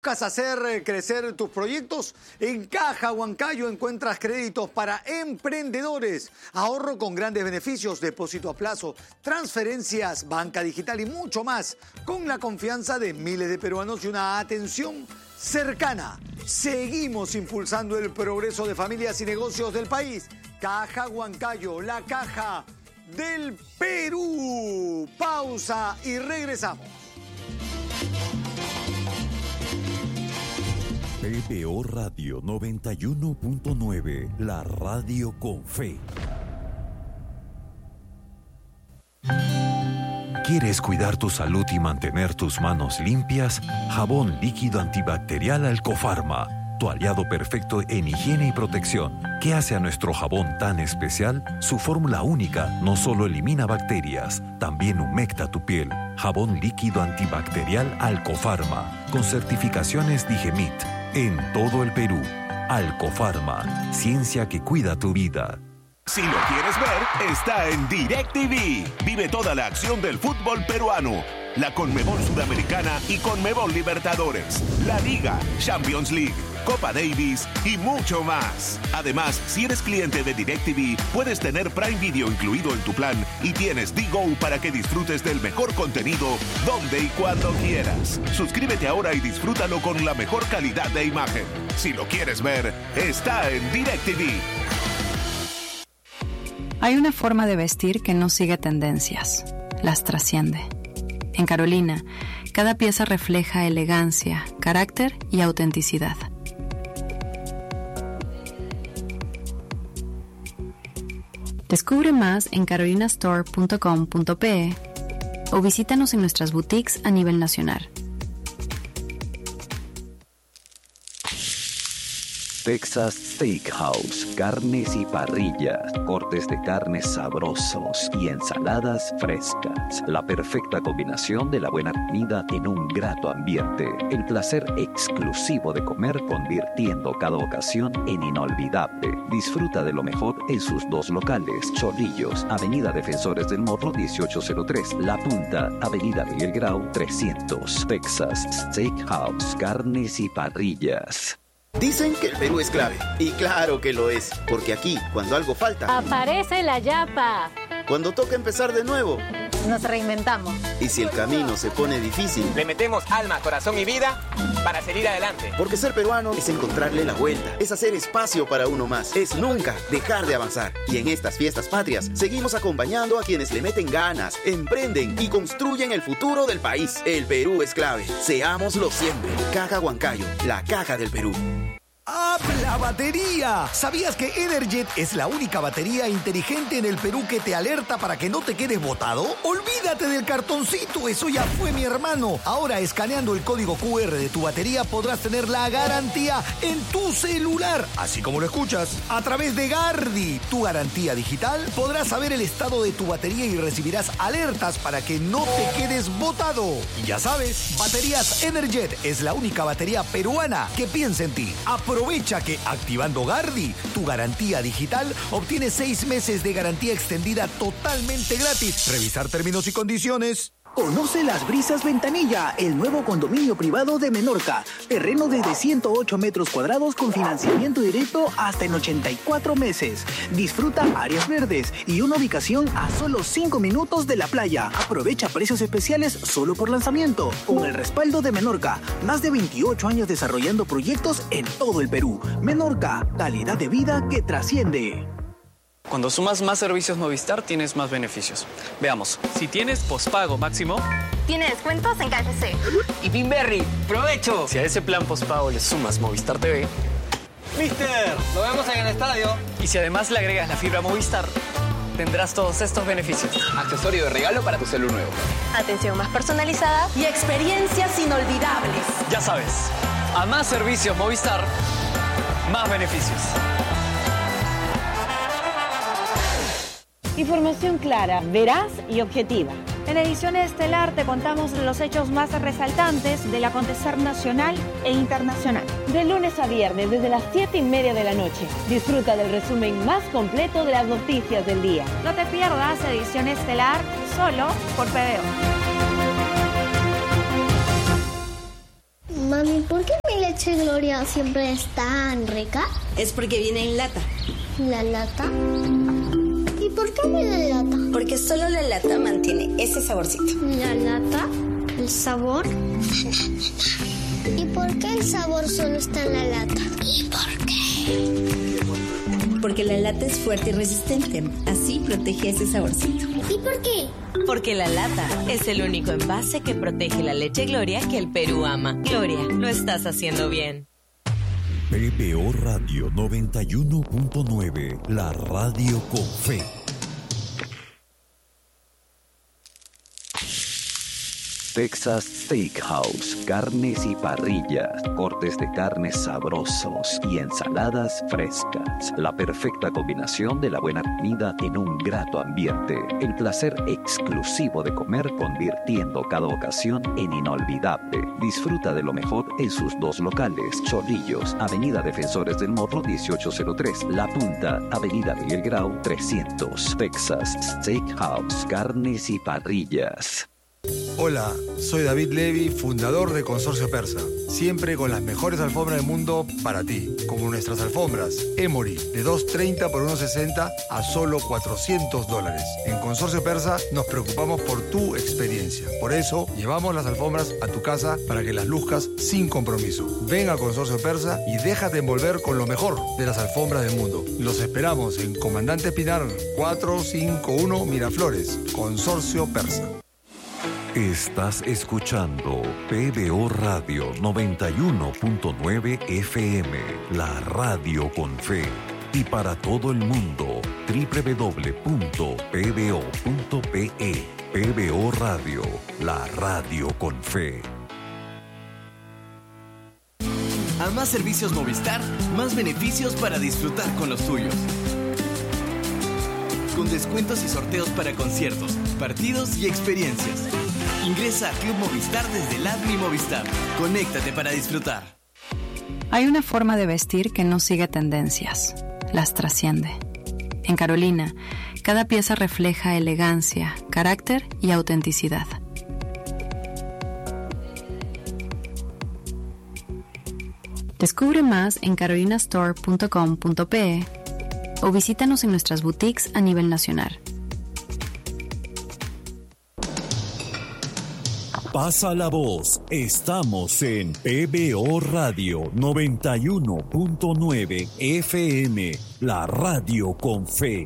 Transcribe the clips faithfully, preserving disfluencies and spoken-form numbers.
¿Buscas hacer crecer tus proyectos? En Caja Huancayo encuentras créditos para emprendedores, ahorro con grandes beneficios, depósito a plazo, transferencias, banca digital y mucho más, con la confianza de miles de peruanos y una atención cercana. Seguimos impulsando el progreso de familias y negocios del país. Caja Huancayo, la caja del Perú. Pausa y regresamos. P B O Radio noventa y uno punto nueve, la radio con fe. ¿Quieres cuidar tu salud y mantener tus manos limpias? Jabón líquido antibacterial Alcofarma, tu aliado perfecto en higiene y protección. ¿Qué hace a nuestro jabón tan especial? Su fórmula única no solo elimina bacterias, también humecta tu piel. Jabón líquido antibacterial Alcofarma, con certificaciones Digemit. En todo el Perú, Alcofarma, ciencia que cuida tu vida. Si lo quieres ver, está en DirecTV. Vive toda la acción del fútbol peruano. La Conmebol Sudamericana y Conmebol Libertadores. La Liga, Champions League, Copa Davis y mucho más. Además, si eres cliente de DirecTV, puedes tener Prime Video incluido en tu plan y tienes D-Go para que disfrutes del mejor contenido donde y cuando quieras. Suscríbete ahora y disfrútalo con la mejor calidad de imagen. Si lo quieres ver, está en DirecTV. Hay una forma de vestir que no sigue tendencias, las trasciende. En Carolina, cada pieza refleja elegancia, carácter y autenticidad. Descubre más en carolina store punto com punto pe o visítanos en nuestras boutiques a nivel nacional. Texas Steakhouse, carnes y parrillas, cortes de carnes sabrosos y ensaladas frescas. La perfecta combinación de la buena comida en un grato ambiente. El placer exclusivo de comer convirtiendo cada ocasión en inolvidable. Disfruta de lo mejor en sus dos locales. Chorrillos, Avenida Defensores del Morro dieciocho cero tres. La Punta, Avenida Miguel Grau trescientos. Texas Steakhouse, carnes y parrillas. Dicen que el Perú es clave. Y claro que lo es. Porque aquí, cuando algo falta, aparece la yapa. Cuando toca empezar de nuevo, nos reinventamos. Y si el camino se pone difícil, le metemos alma, corazón y vida para seguir adelante. Porque ser peruano es encontrarle la vuelta. Es hacer espacio para uno más. Es nunca dejar de avanzar. Y en estas fiestas patrias, seguimos acompañando a quienes le meten ganas, emprenden y construyen el futuro del país. El Perú es clave. Seámoslo siempre. Caja Huancayo, la caja del Perú. ¡Habla batería! ¿Sabías que Energet es la única batería inteligente en el Perú que te alerta para que no te quedes botado? ¡Olvídate del cartoncito! ¡Eso ya fue, mi hermano! Ahora, escaneando el código cu erre de tu batería, podrás tener la garantía en tu celular. Así como lo escuchas. A través de Gardi, tu garantía digital, podrás saber el estado de tu batería y recibirás alertas para que no te quedes botado. Y ya sabes, Baterías Energet es la única batería peruana que piensa en ti. Aprovecha que activando Gardi, tu garantía digital, obtienes seis meses de garantía extendida totalmente gratis. Revisar términos y condiciones. Conoce Las Brisas Ventanilla, el nuevo condominio privado de Menorca. Terreno desde ciento ocho metros cuadrados con financiamiento directo hasta en ochenta y cuatro meses. Disfruta áreas verdes y una ubicación a solo cinco minutos de la playa. Aprovecha precios especiales solo por lanzamiento. Con el respaldo de Menorca, más de veintiocho años desarrollando proyectos en todo el Perú. Menorca, calidad de vida que trasciende. Cuando sumas más servicios Movistar, tienes más beneficios. Veamos, si tienes pospago máximo... Tiene descuentos en K F C. Y Pinberry, ¡provecho! Si a ese plan pospago le sumas Movistar T V... ¡Mister! ¡Lo vemos en el estadio! Y si además le agregas la fibra Movistar, tendrás todos estos beneficios. Accesorio de regalo para tu celular nuevo. Atención más personalizada y experiencias inolvidables. Ya sabes, a más servicios Movistar, más beneficios. Información clara, veraz y objetiva. En edición estelar te contamos los hechos más resaltantes del acontecer nacional e internacional. De lunes a viernes, desde las siete y media de la noche. Disfruta del resumen más completo de las noticias del día. No te pierdas edición estelar solo por P B O. Mami, ¿por qué mi leche Gloria siempre es tan rica? Es porque viene en lata. ¿La lata? ¿Y por qué viene en lata? Porque solo la lata mantiene ese saborcito. ¿La lata? ¿El sabor? ¿Y por qué el sabor solo está en la lata? ¿Y por qué? Porque la lata es fuerte y resistente. Así protege ese saborcito. ¿Y por qué? Porque la lata es el único envase que protege la leche Gloria que el Perú ama. Gloria, lo estás haciendo bien. P B O Radio noventa y uno punto nueve, la radio con fe. Texas Steakhouse, carnes y parrillas, cortes de carnes sabrosos y ensaladas frescas. La perfecta combinación de la buena comida en un grato ambiente. El placer exclusivo de comer convirtiendo cada ocasión en inolvidable. Disfruta de lo mejor en sus dos locales. Chorrillos, Avenida Defensores del Morro dieciocho cero tres. La Punta, Avenida Miguel Grau trescientos. Texas Steakhouse, carnes y parrillas. Hola, soy David Levy, fundador de Consorcio Persa. Siempre con las mejores alfombras del mundo para ti, como nuestras alfombras Emory, de dos treinta por uno sesenta a solo cuatrocientos dólares. En Consorcio Persa nos preocupamos por tu experiencia. Por eso, llevamos las alfombras a tu casa para que las luzcas sin compromiso. Ven a Consorcio Persa y déjate envolver con lo mejor de las alfombras del mundo. Los esperamos en Comandante Pinar cuatrocientos cincuenta y uno Miraflores, Consorcio Persa. Estás escuchando P B O Radio noventa y uno punto nueve F M, la radio con fe. Y para todo el mundo, doble u doble u doble u punto p b o punto p e. P B O Radio, la radio con fe. A más servicios Movistar, más beneficios para disfrutar con los tuyos. Con descuentos y sorteos para conciertos, partidos y experiencias. Ingresa a Club Movistar desde el app Mi Movistar. Conéctate para disfrutar. Hay una forma de vestir que no sigue tendencias, las trasciende. En Carolina, cada pieza refleja elegancia, carácter y autenticidad. Descubre más en carolina store punto com punto p e o visítanos en nuestras boutiques a nivel nacional. Pasa la voz, estamos en P B O Radio noventa y uno punto nueve F M, la radio con fe.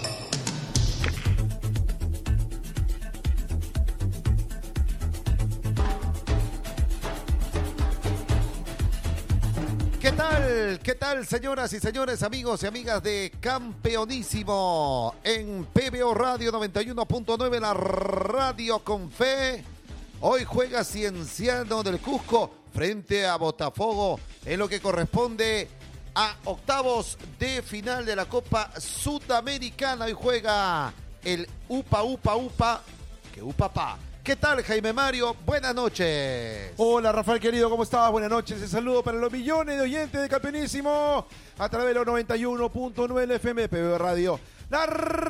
¿Qué tal? ¿Qué tal, señoras y señores, amigos y amigas de Campeonísimo? En P B O Radio noventa y uno punto nueve, la radio con fe. Hoy juega Cienciano del Cusco frente a Botafogo en lo que corresponde a octavos de final de la Copa Sudamericana. Hoy juega el Upa Upa Upa, que Upa Pa. ¿Qué tal, Jaime Mario? Buenas noches. Hola, Rafael querido, ¿cómo estás? Buenas noches. Un saludo para los millones de oyentes de Campeonísimo a través de los noventa y uno punto nueve F M de P B O Radio. La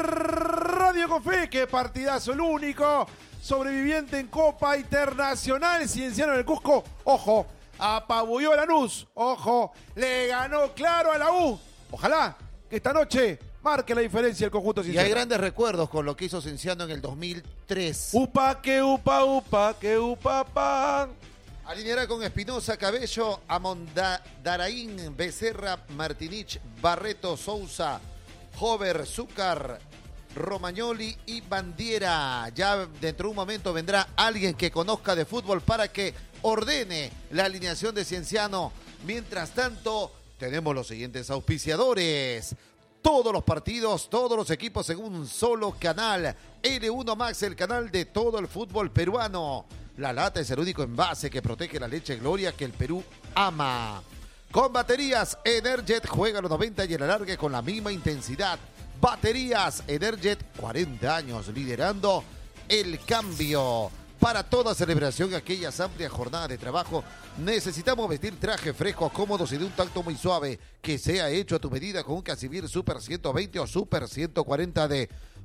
radio con fe, qué partidazo, el único sobreviviente en Copa Internacional. Cienciano del Cusco, ojo, apabulló a Lanús, ojo, le ganó claro a la U. Ojalá que esta noche marque la diferencia el conjunto Cienciano. Y hay grandes recuerdos con lo que hizo Cienciano en el dos mil tres. Upa, que upa, upa, que upa, pa. Alineará con Espinosa, Cabello, Amondaraín, Becerra, Martinich, Barreto, Sousa, Hover, Zúcar, Romagnoli y Bandiera. Ya dentro de un momento vendrá alguien que conozca de fútbol para que ordene la alineación de Cienciano. Mientras tanto, tenemos los siguientes auspiciadores. Todos los partidos, todos los equipos en un solo canal. L uno Max, el canal de todo el fútbol peruano. La lata es el único envase que protege la leche Gloria que el Perú ama. Con baterías Energet, juega los noventa y el alargue con la misma intensidad. Baterías Energet, cuarenta años liderando el cambio. Para toda celebración, aquellas amplias jornadas de trabajo, necesitamos vestir trajes frescos, cómodos y de un tacto muy suave, que sea hecho a tu medida con un Casimir Super ciento veinte o Super ciento cuarenta D.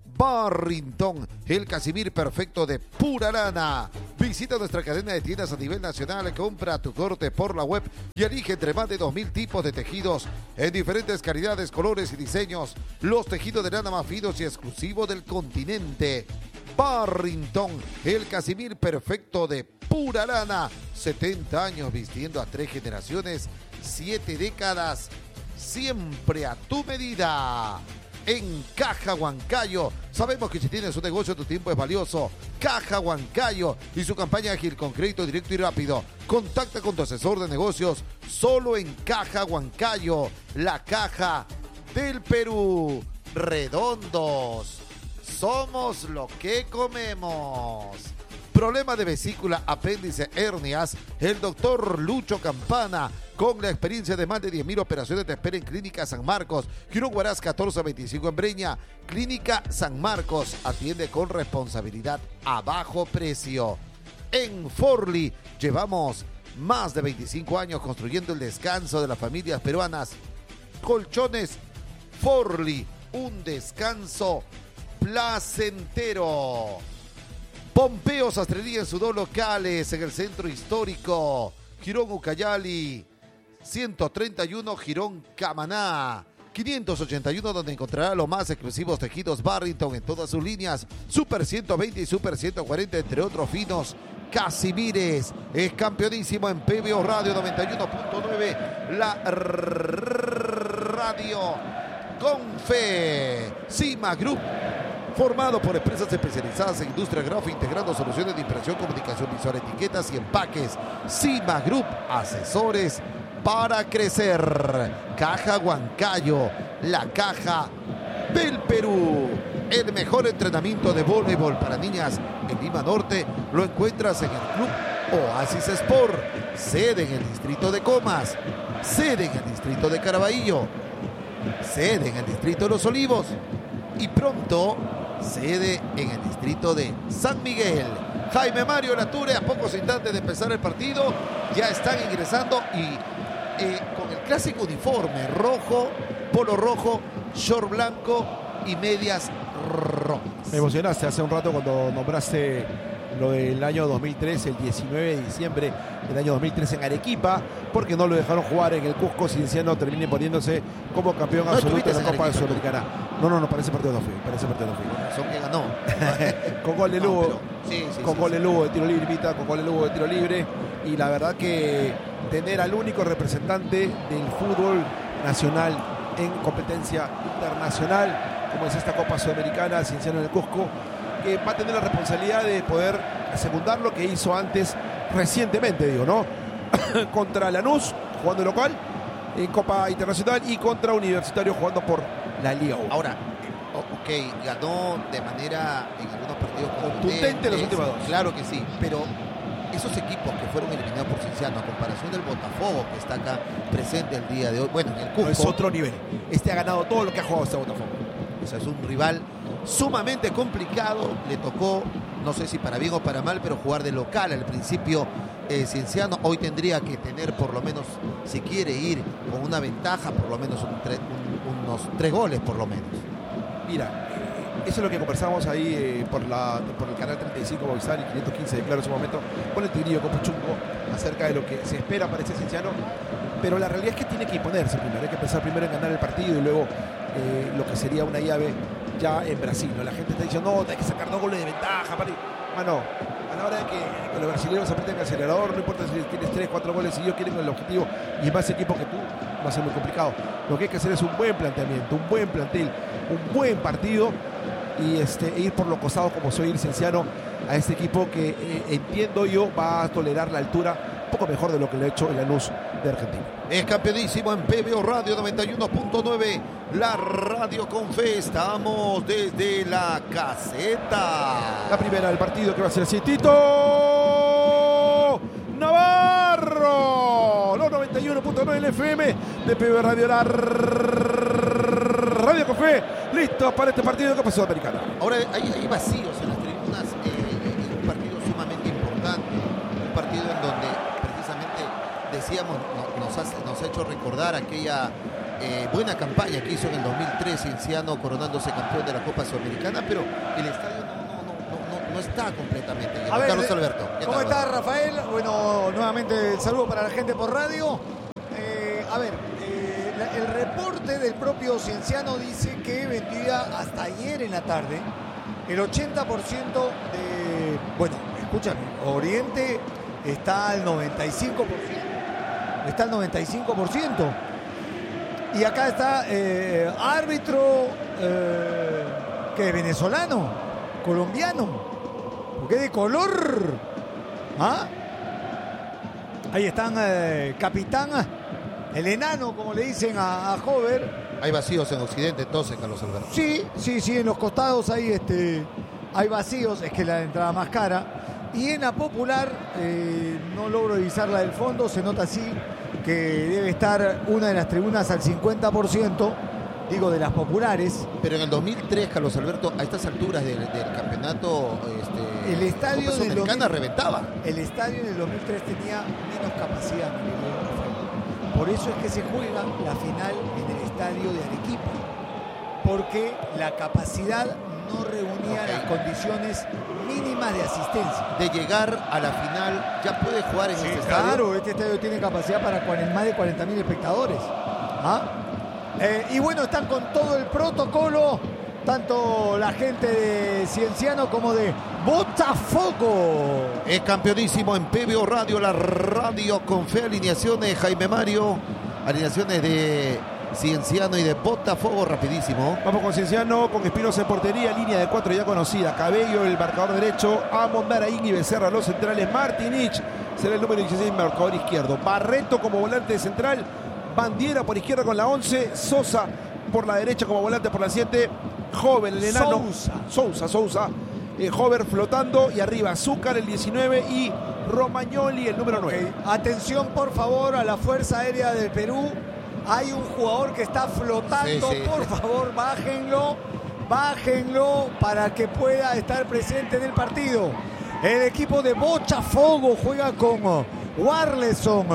Barrington, el Casimir perfecto de pura lana. Visita nuestra cadena de tiendas a nivel nacional, compra tu corte por la web y elige entre más de dos mil tipos de tejidos en diferentes calidades, colores y diseños. Los tejidos de lana más finos y exclusivos del continente. Barrington, el Casimir perfecto de pura lana. setenta años vistiendo a tres generaciones, siete décadas, siempre a tu medida. En Caja Huancayo, sabemos que si tienes un negocio tu tiempo es valioso. Caja Huancayo y su campaña ágil con crédito directo y rápido. Contacta con tu asesor de negocios solo en Caja Huancayo, la caja del Perú. Redondos, somos lo que comemos. Problema de vesícula, apéndice, hernias. El doctor Lucho Campana, con la experiencia de más de diez mil operaciones, te espera en Clínica San Marcos. Quirón Huaraz catorce veinticinco en Breña. Clínica San Marcos atiende con responsabilidad a bajo precio. En Forli llevamos más de veinticinco años construyendo el descanso de las familias peruanas. Colchones Forli, un descanso placentero. Pompeo Sastrería en sus dos locales en el centro histórico. Girón Ucayali, ciento treinta y uno Girón Camaná. quinientos ochenta y uno, donde encontrará los más exclusivos tejidos Barrington en todas sus líneas. Super ciento veinte y Super ciento cuarenta, entre otros finos. Casimires es campeonísimo en P B O Radio noventa y uno punto nueve. La radio con fe. Cima Group, formado por empresas especializadas en industria gráfica, integrando soluciones de impresión, comunicación visual, etiquetas y empaques. Cima Group, asesores para crecer. Caja Huancayo, la caja del Perú. El mejor entrenamiento de voleibol para niñas en Lima Norte lo encuentras en el Club Oasis Sport, sede en el distrito de Comas, sede en el distrito de Caraballo, sede en el distrito de Los Olivos y pronto sede en el distrito de San Miguel. Jaime Mario Lature, a pocos instantes de empezar el partido, ya están ingresando y eh, con el clásico uniforme rojo, polo rojo, short blanco y medias rojas. Me emocionaste hace un rato cuando nombraste lo del año dos mil tres, el diecinueve de diciembre del año dos mil tres en Arequipa, porque no lo dejaron jugar en el Cusco. Cienciano termine poniéndose como campeón ¿No absoluto de la Copa Arequipa, Sudamericana. No, no, no, para ese partido no fui, para ese partido no fui. Son que ganó. Con gol de Lugo, No, pero- sí, sí, con sí, gol sí. de Lugo de tiro libre, invita, con gol de Lugo de tiro libre. Y la verdad que tener al único representante del fútbol nacional en competencia internacional, como es esta Copa Sudamericana, Cienciano en el Cusco, que va a tener la responsabilidad de poder secundar lo que hizo antes, recientemente, digo, ¿no? Contra Lanús, jugando local, en Copa Internacional, y contra Universitario, jugando por la Liga uno. Ahora, o- ok, ganó de manera en algunos partidos Contundente los últimos dos. Claro que sí, pero esos equipos que fueron eliminados por Cienciano, a comparación del Botafogo que está acá presente el día de hoy, bueno, en el Cusco, No, es otro nivel. Este ha ganado todo lo que ha jugado este Botafogo. o sea, es un rival sumamente complicado. Le tocó, no sé si para bien o para mal, pero jugar de local al principio. eh, Cienciano hoy tendría que tener por lo menos, si quiere ir con una ventaja, por lo menos un tre- un- unos tres goles por lo menos. Mira, eh, eso es lo que conversamos ahí eh, por, la, por el canal treinta y cinco Movistar y quinientos quince de Claro en su momento, con el Tigrillo, con Puchungo, acerca de lo que se espera para este Cienciano. Pero la realidad es que tiene que imponerse primero. Hay que pensar primero en ganar el partido y luego eh, lo que sería una llave ya en Brasil, ¿no? La gente está diciendo, no, hay que sacar dos goles de ventaja. Para... Mano, a la hora de que, que los brasileños aprieten el acelerador, no importa si tienes tres, cuatro goles, si ellos quieren el objetivo y es más equipo que tú, va a ser muy complicado. Lo que hay que hacer es un buen planteamiento, un buen plantel, un buen partido y este, e ir por los costados como soy el Cienciano a este equipo que eh, entiendo yo va a tolerar la altura un poco mejor de lo que le ha hecho el Lanús de Argentina. Es campeonísimo en P B O Radio noventa y uno punto nueve, la radio con fe. Estamos desde la caseta. La primera del partido que va a ser así, Tito Navarro, los noventa y uno punto nueve el F M de P B O Radio, la radio con fe, listos para este partido de Copa Sudamericana. Ahora hay, hay vacíos en las tribunas, eh, en un partido sumamente importante, un partido en donde precisamente decía decíamos, no, nos, hace, nos ha hecho recordar aquella eh, buena campaña que hizo en el dos mil tres Cienciano coronándose campeón de la Copa Sudamericana, pero el estadio no, no, no, no, no está completamente lleno. A ver, Carlos Alberto. ¿Cómo tal, está, Rafael? Bueno, nuevamente el saludo para la gente por radio. Eh, a ver, eh, la, el reporte del propio Cienciano dice que vendía hasta ayer en la tarde el ochenta por ciento de... Bueno, escúchame, Oriente está al noventa y cinco por ciento. Está al noventa y cinco por ciento. Y acá está eh, árbitro, eh, ¿qué? ¿Venezolano? ¿Colombiano? ¿Por qué de color? ¿Ah? Ahí están, eh, capitán, el enano, como le dicen a, a Hover. Hay vacíos en Occidente entonces, Carlos Alberto. Sí, sí, sí, en los costados hay, este, hay vacíos, es que la entrada más cara. Y en la popular, eh, no logro divisarla del fondo, se nota así que debe estar una de las tribunas al cincuenta por ciento, digo, de las populares. Pero en el dos mil tres, Carlos Alberto, a estas alturas del, del campeonato, este, el estadio Copa Sudamericana reventaba. El estadio en el dos mil tres tenía menos capacidad, por eso es que se juega la final en el estadio de Arequipa, porque la capacidad no reunía okay. las condiciones mínimas de asistencia. De llegar a la final, ¿ya puede jugar en sí, este estadio? Claro, este estadio tiene capacidad para más de cuarenta mil espectadores. ¿Ah? Eh, y bueno, están con todo el protocolo, tanto la gente de Cienciano como de Botafogo. Es campeonísimo en P B O Radio, la radio con fe. Alineaciones, Jaime Mario, alineaciones de Cienciano y de Botafogo, rapidísimo. Vamos con Cienciano, con Espinosa en portería, línea de cuatro ya conocida. Cabello, el marcador derecho, Amon, Daraín y Becerra, los centrales. Martinich será el número dieciséis, marcador izquierdo. Barreto como volante central, Bandiera por izquierda con la once, Sosa por la derecha como volante por la siete, Joven, el enano. Sousa. Sousa, Sousa. Eh, Hover flotando y arriba Azúcar el diecinueve y Romagnoli el número nueve. Okay. Atención por favor a la Fuerza Aérea del Perú. Hay un jugador que está flotando, sí, sí. Por favor, bájenlo, bájenlo para que pueda estar presente en el partido. El equipo de Botafogo juega con Warleson,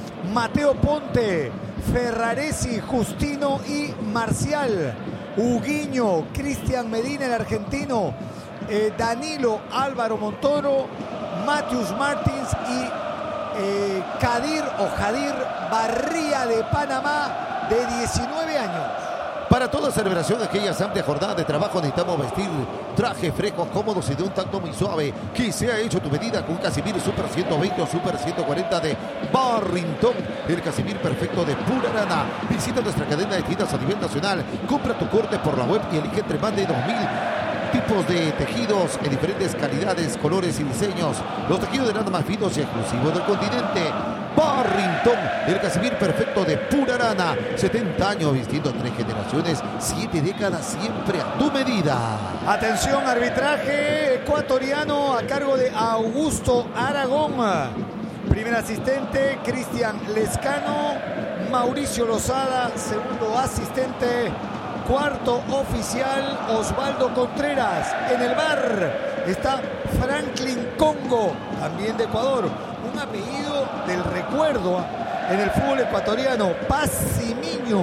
Mateo Ponte, Ferraresi, Justino y Marcial. Huguiño, Cristian Medina, el argentino, eh, Danilo, Álvaro Montoro, Matthews Martins y Eh, Kadir o Jadir Barría de Panamá, de diecinueve años. Para toda celebración de aquellas amplias jornadas de trabajo necesitamos vestir trajes frescos, cómodos y de un tacto muy suave, que se ha hecho tu medida con Casimir Super ciento veinte o Super ciento cuarenta de Barrington, el Casimir perfecto de pura lana. Visita nuestra cadena de tiendas a nivel nacional, compra tu corte por la web y elige entre más de dos mil tipos de tejidos en diferentes calidades, colores y diseños. Los tejidos de lana más finos y exclusivos del continente. Barrington, el Casimir perfecto de pura lana. setenta años vistiendo tres generaciones, siete décadas siempre a tu medida. Atención, arbitraje ecuatoriano a cargo de Augusto Aragón. Primer asistente, Cristian Lescano. Mauricio Lozada, segundo asistente. Cuarto oficial, Osvaldo Contreras. En el V A R está Franklin Congo, también de Ecuador. Un apellido del recuerdo en el fútbol ecuatoriano. Pazmiño.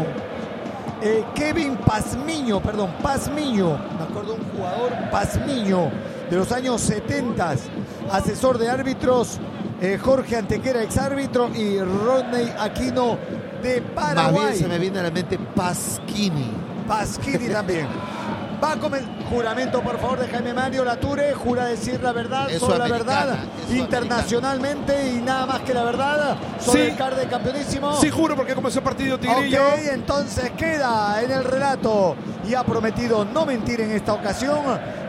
Eh, Kevin Pazmiño, perdón, Pazmiño. Me acuerdo de un jugador, Pazmiño, de los años setenta. Asesor de árbitros, eh, Jorge Antequera, exárbitro, y Rodney Aquino de Paraguay. Más bien se me viene a la mente Pasquini. Pasquini también. Va a comer juramento, por favor, de Jaime Mario Lature. Jura decir la verdad, Eso solo la americana, verdad, internacionalmente americana. Y nada más que la verdad sobre sí. el card de campeonísimo. Sí, juro, porque comenzó el partido Tigrillo. Ok, entonces queda en el relato y ha prometido no mentir en esta ocasión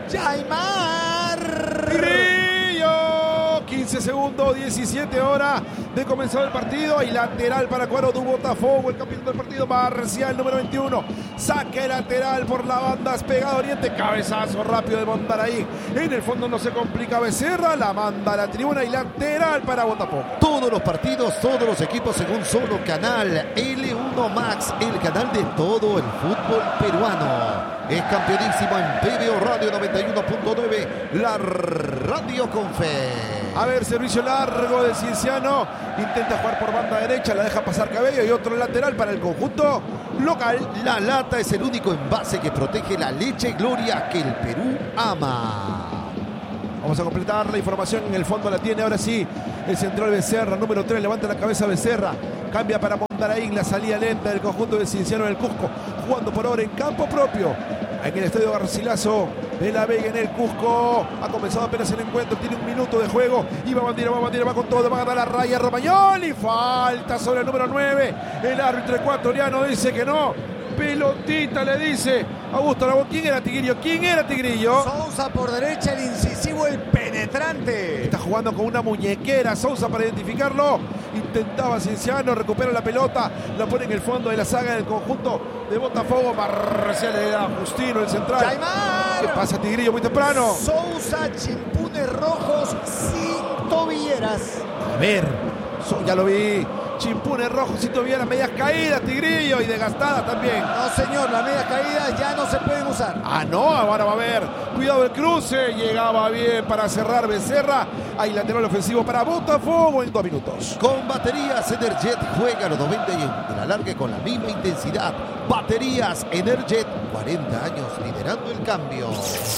Jaimar Tigrillo. quince segundos, diecisiete horas de comenzar el partido. Y lateral para Cuadro du Botafogo, el campeón del partido, Marcial, número veintiuno. Saque lateral por la banda, pegado Oriente. Cabezazo rápido de Mondaraí. En el fondo no se complica Becerra. La manda a la tribuna y lateral para Botafogo. Todos los partidos, todos los equipos en un solo canal. L uno Max, el canal de todo el fútbol peruano. Es campeonísimo en P B O Radio noventa y uno punto nueve, la radio con fe. A ver, servicio largo de Cienciano. Intenta jugar por banda derecha, la deja pasar Cabello y otro lateral para el conjunto local. La lata es el único envase que protege la leche Gloria que el Perú ama. Vamos a completar la información. En el fondo la tiene ahora sí el central Becerra, número tres. Levanta la cabeza Becerra. Cambia para Mondaraín. La salida lenta del conjunto de Cienciano del Cusco. Jugando por ahora en campo propio. En el estadio Garcilaso de la Vega en el Cusco. Ha comenzado apenas el encuentro. Tiene un minuto de juego. Y va Bandiera, va Bandiera, va con todo. Va a ganar la raya Romagnoli. Falta sobre el número nueve. El árbitro ecuatoriano dice que no. Pelotita le dice Augusto Aragón. ¿Quién era Tigrillo? ¿Quién era Tigrillo? Sousa por derecha, el incisivo, el penetrante. Está jugando con una muñequera Sousa para identificarlo. Intentaba Cienciano, recupera la pelota, la pone en el fondo de la saga del conjunto de Botafogo. Marcial le da Justino, el central. Yaimar. ¿Qué pasa, Tigrillo? Muy temprano. Sousa, chimpunes rojos sin tobilleras. A ver, so, ya lo vi. Chimpunes rojos sin tobilleras, medias caídas, Tigrillo, y desgastadas también. No, señor, las medias caídas ya no se pueden usar. Ah, no, ahora va a haber. Cuidado el cruce. Llegaba bien para cerrar Becerra. Hay lateral ofensivo para Botafogo en dos minutos. Con baterías Energet juega los noventa y uno de la larga con la misma intensidad. Baterías Energet, cuarenta años liderando el cambio.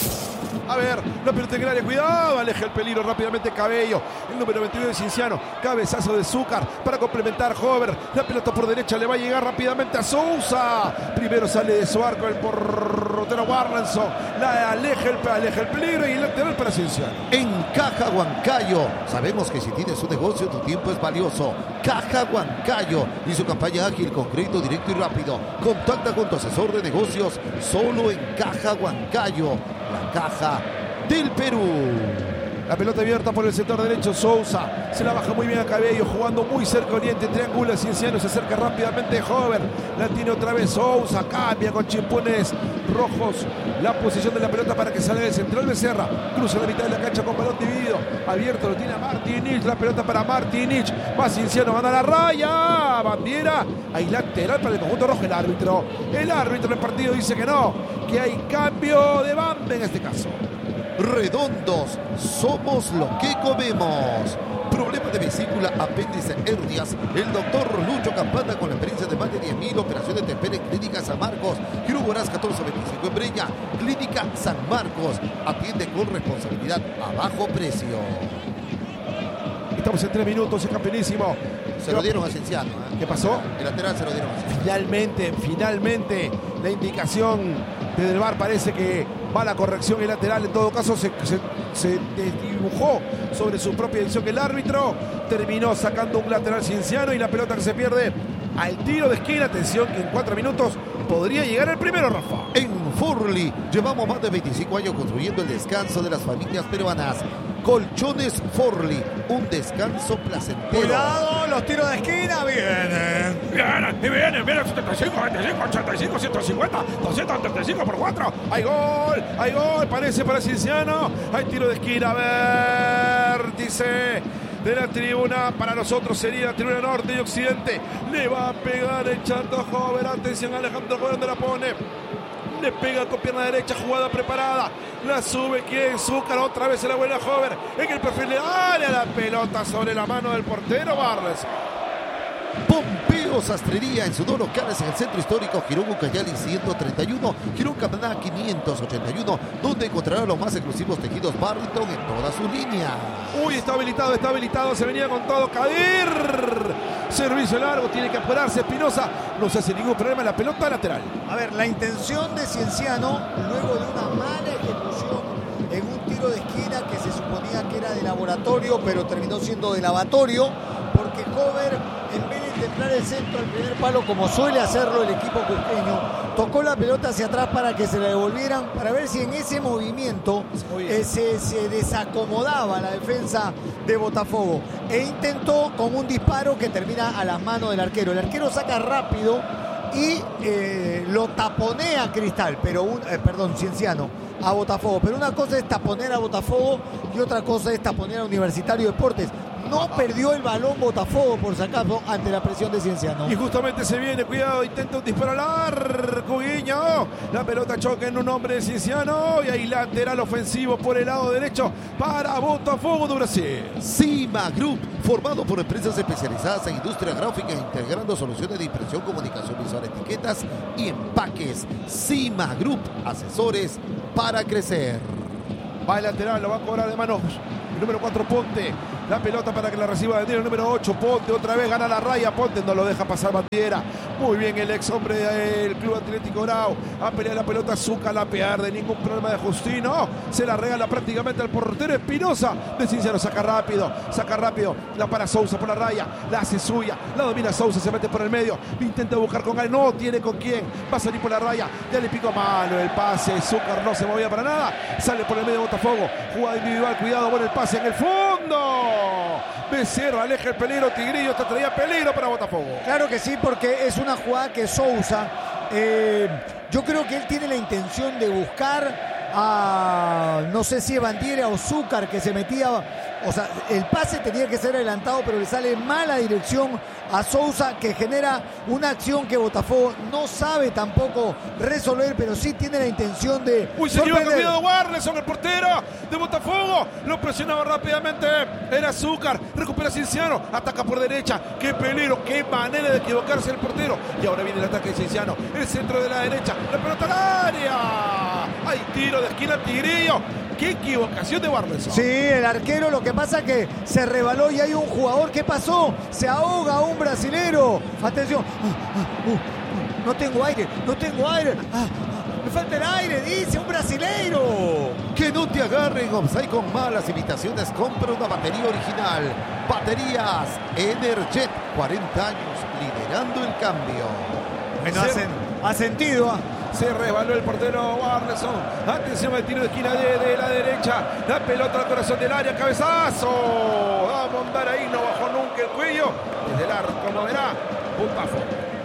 A ver, la pelota en el área, cuidado, aleja el peligro rápidamente Cabello, el número veintiuno de Cienciano, cabezazo de Zúcar para complementar Hover, la pelota por derecha le va a llegar rápidamente a Sousa, primero sale de su arco el portero Warlanson, la aleja el, aleja el peligro y el lateral para Cienciano. En Caja Huancayo, sabemos que si tienes un negocio tu tiempo es valioso. Caja Huancayo y su campaña ágil con crédito directo y rápido. Contacta con tu asesor de negocios solo en Caja Huancayo. La caja del Perú. La pelota abierta por el sector derecho, Sousa se la baja muy bien a Cabello, jugando muy cerca Oriente, triangula Cienciano, se acerca rápidamente Hover, la tiene otra vez Sousa, cambia con chimpunes rojos la posición de la pelota para que salga el central Becerra, cruza la mitad de la cancha con balón dividido, abierto, lo tiene a Martinich, la pelota para Martinich, va Cienciano, gana la raya, Bandiera, hay lateral para el conjunto rojo, el árbitro, el árbitro del partido dice que no, que hay cambio de banda en este caso. Redondos, somos lo que comemos. Problemas de vesícula, apéndice, hernias. El doctor Lucho Campana, con la experiencia de más de diez mil operaciones de pene en Clínica San Marcos. Quiruboraz catorce veinticinco en Breña. Clínica San Marcos. Atiende con responsabilidad a bajo precio. Estamos en tres minutos, es campeonísimo. Se lo dieron a Cienciano. ¿eh? ¿Qué pasó? El lateral se lo dieron a Cienciano. Finalmente, finalmente, la indicación desde el V A R parece que va a la corrección y lateral. En todo caso, se, se, se dibujó sobre su propia edición. El árbitro terminó sacando un lateral Cienciano y la pelota que se pierde al tiro de esquina. Atención que en cuatro minutos podría llegar el primero, Rafa. En Forli llevamos más de veinticinco años construyendo el descanso de las familias peruanas. Colchones Forli, un descanso placentero. Cuidado, los tiros de esquina vienen. Vienen, y vienen, vienen, setenta y cinco, veinticinco, ochenta y cinco, ciento cincuenta, doscientos treinta y cinco por cuatro. Hay gol, hay gol, parece para Cienciano. Hay tiro de esquina, vértice de la tribuna. Para nosotros sería la tribuna norte y occidente. Le va a pegar el Chato Hover. Atención, Alejandro Hover, donde la pone. Le pega con pierna derecha, jugada preparada. La sube, ¿quién? Zúcar, otra vez se la vuelve a Hover. En el perfil de área, la pelota sobre la mano del portero Barles. Pompeo Sastrería en sus dos locales en el centro histórico Girón Ucayali ciento treinta y uno, Girón Camaná quinientos ochenta y uno, donde encontrará los más exclusivos tejidos Barrington en toda su línea. Uy, está habilitado, está habilitado, se venía con todo. Kadir, servicio largo, tiene que apurarse Espinosa, no se hace ningún problema, la pelota lateral. A ver, la intención de Cienciano, luego de una mala ejecución en un tiro de esquina que se suponía que era de laboratorio, pero terminó siendo de lavatorio, porque Hover, en vez de templar el centro al primer palo, como suele hacerlo el equipo cusqueño, tocó la pelota hacia atrás para que se la devolvieran, para ver si en ese movimiento eh, se, se desacomodaba la defensa de Botafogo. E intentó con un disparo que termina a las manos del arquero. El arquero saca rápido y eh, lo taponea a Cristal, pero un, eh, perdón, Cienciano, a Botafogo. Pero una cosa es taponear a Botafogo y otra cosa es taponear a Universitario Deportes. No perdió el balón Botafogo, por si acaso, ante la presión de Cienciano. Y justamente se viene, cuidado, intenta un disparo al arco, Guiño. La pelota choca en un hombre de Cienciano y ahí lateral ofensivo por el lado derecho para Botafogo de Brasil. Cima Group, formado por empresas especializadas en industria gráfica, integrando soluciones de impresión, comunicación visual, etiquetas y empaques. Cima Group, asesores para crecer. Va el lateral, lo va a cobrar de manos. El número cuatro, Ponte. La pelota para que la reciba el número ocho, Ponte. Otra vez gana la raya. Ponte no lo deja pasar Bandiera. Muy bien el ex hombre del Club Atlético Grau. A pelear la pelota, Zucca la pierde. Ningún problema de Justino. Se la regala prácticamente al portero Espinosa. De Cienciano saca rápido. Saca rápido. La para Sousa por la raya. La hace suya. La domina Sousa. Se mete por el medio. Intenta buscar con alguien. No tiene con quién. Va a salir por la raya. Ya le picó malo el pase. Zucca no se movía para nada. Sale por el medio Botafogo. Jugada individual. Cuidado con el pase en el fondo. Becerra aleja el peligro, Tigrillo, esta traía peligro para Botafogo. Claro que sí, porque es una jugada que Sousa, eh, yo creo que él tiene la intención de buscar a, no sé si es Bandiera o Zúcar, que se metía, o sea, el pase tenía que ser adelantado, pero le sale mala dirección a Sousa, que genera una acción que Botafogo no sabe tampoco resolver, pero sí tiene la intención de Uy, se lleva con cuidado Warleson, el portero de Botafogo, lo presionaba rápidamente, era Zúcar, recupera Cienciano, ataca por derecha, qué peligro, qué manera de equivocarse el portero, y ahora viene el ataque de Cienciano, el centro de la derecha, la pelota al área, hay tiro de esquina Tigrillo. ¡Qué equivocación de Warleson! Sí, el arquero, lo que pasa que se rebaló y hay un jugador. ¿Qué pasó? Se ahoga un brasilero. Atención. Uh, uh, uh, no tengo aire, no tengo aire. Ah, ah, me falta el aire, dice un brasileiro. Que no te agarren, offside con malas imitaciones. Compra una batería original. Baterías Energet, cuarenta años liderando el cambio. Bueno, hacen, ha sentido. ¿ah? Se resbaló el portero Warleson. Atención al tiro de esquina de, de la derecha. La pelota al corazón del área. Cabezazo. Va a montar ahí. No bajó nunca el cuello. Desde el arco no verá. Botafogo.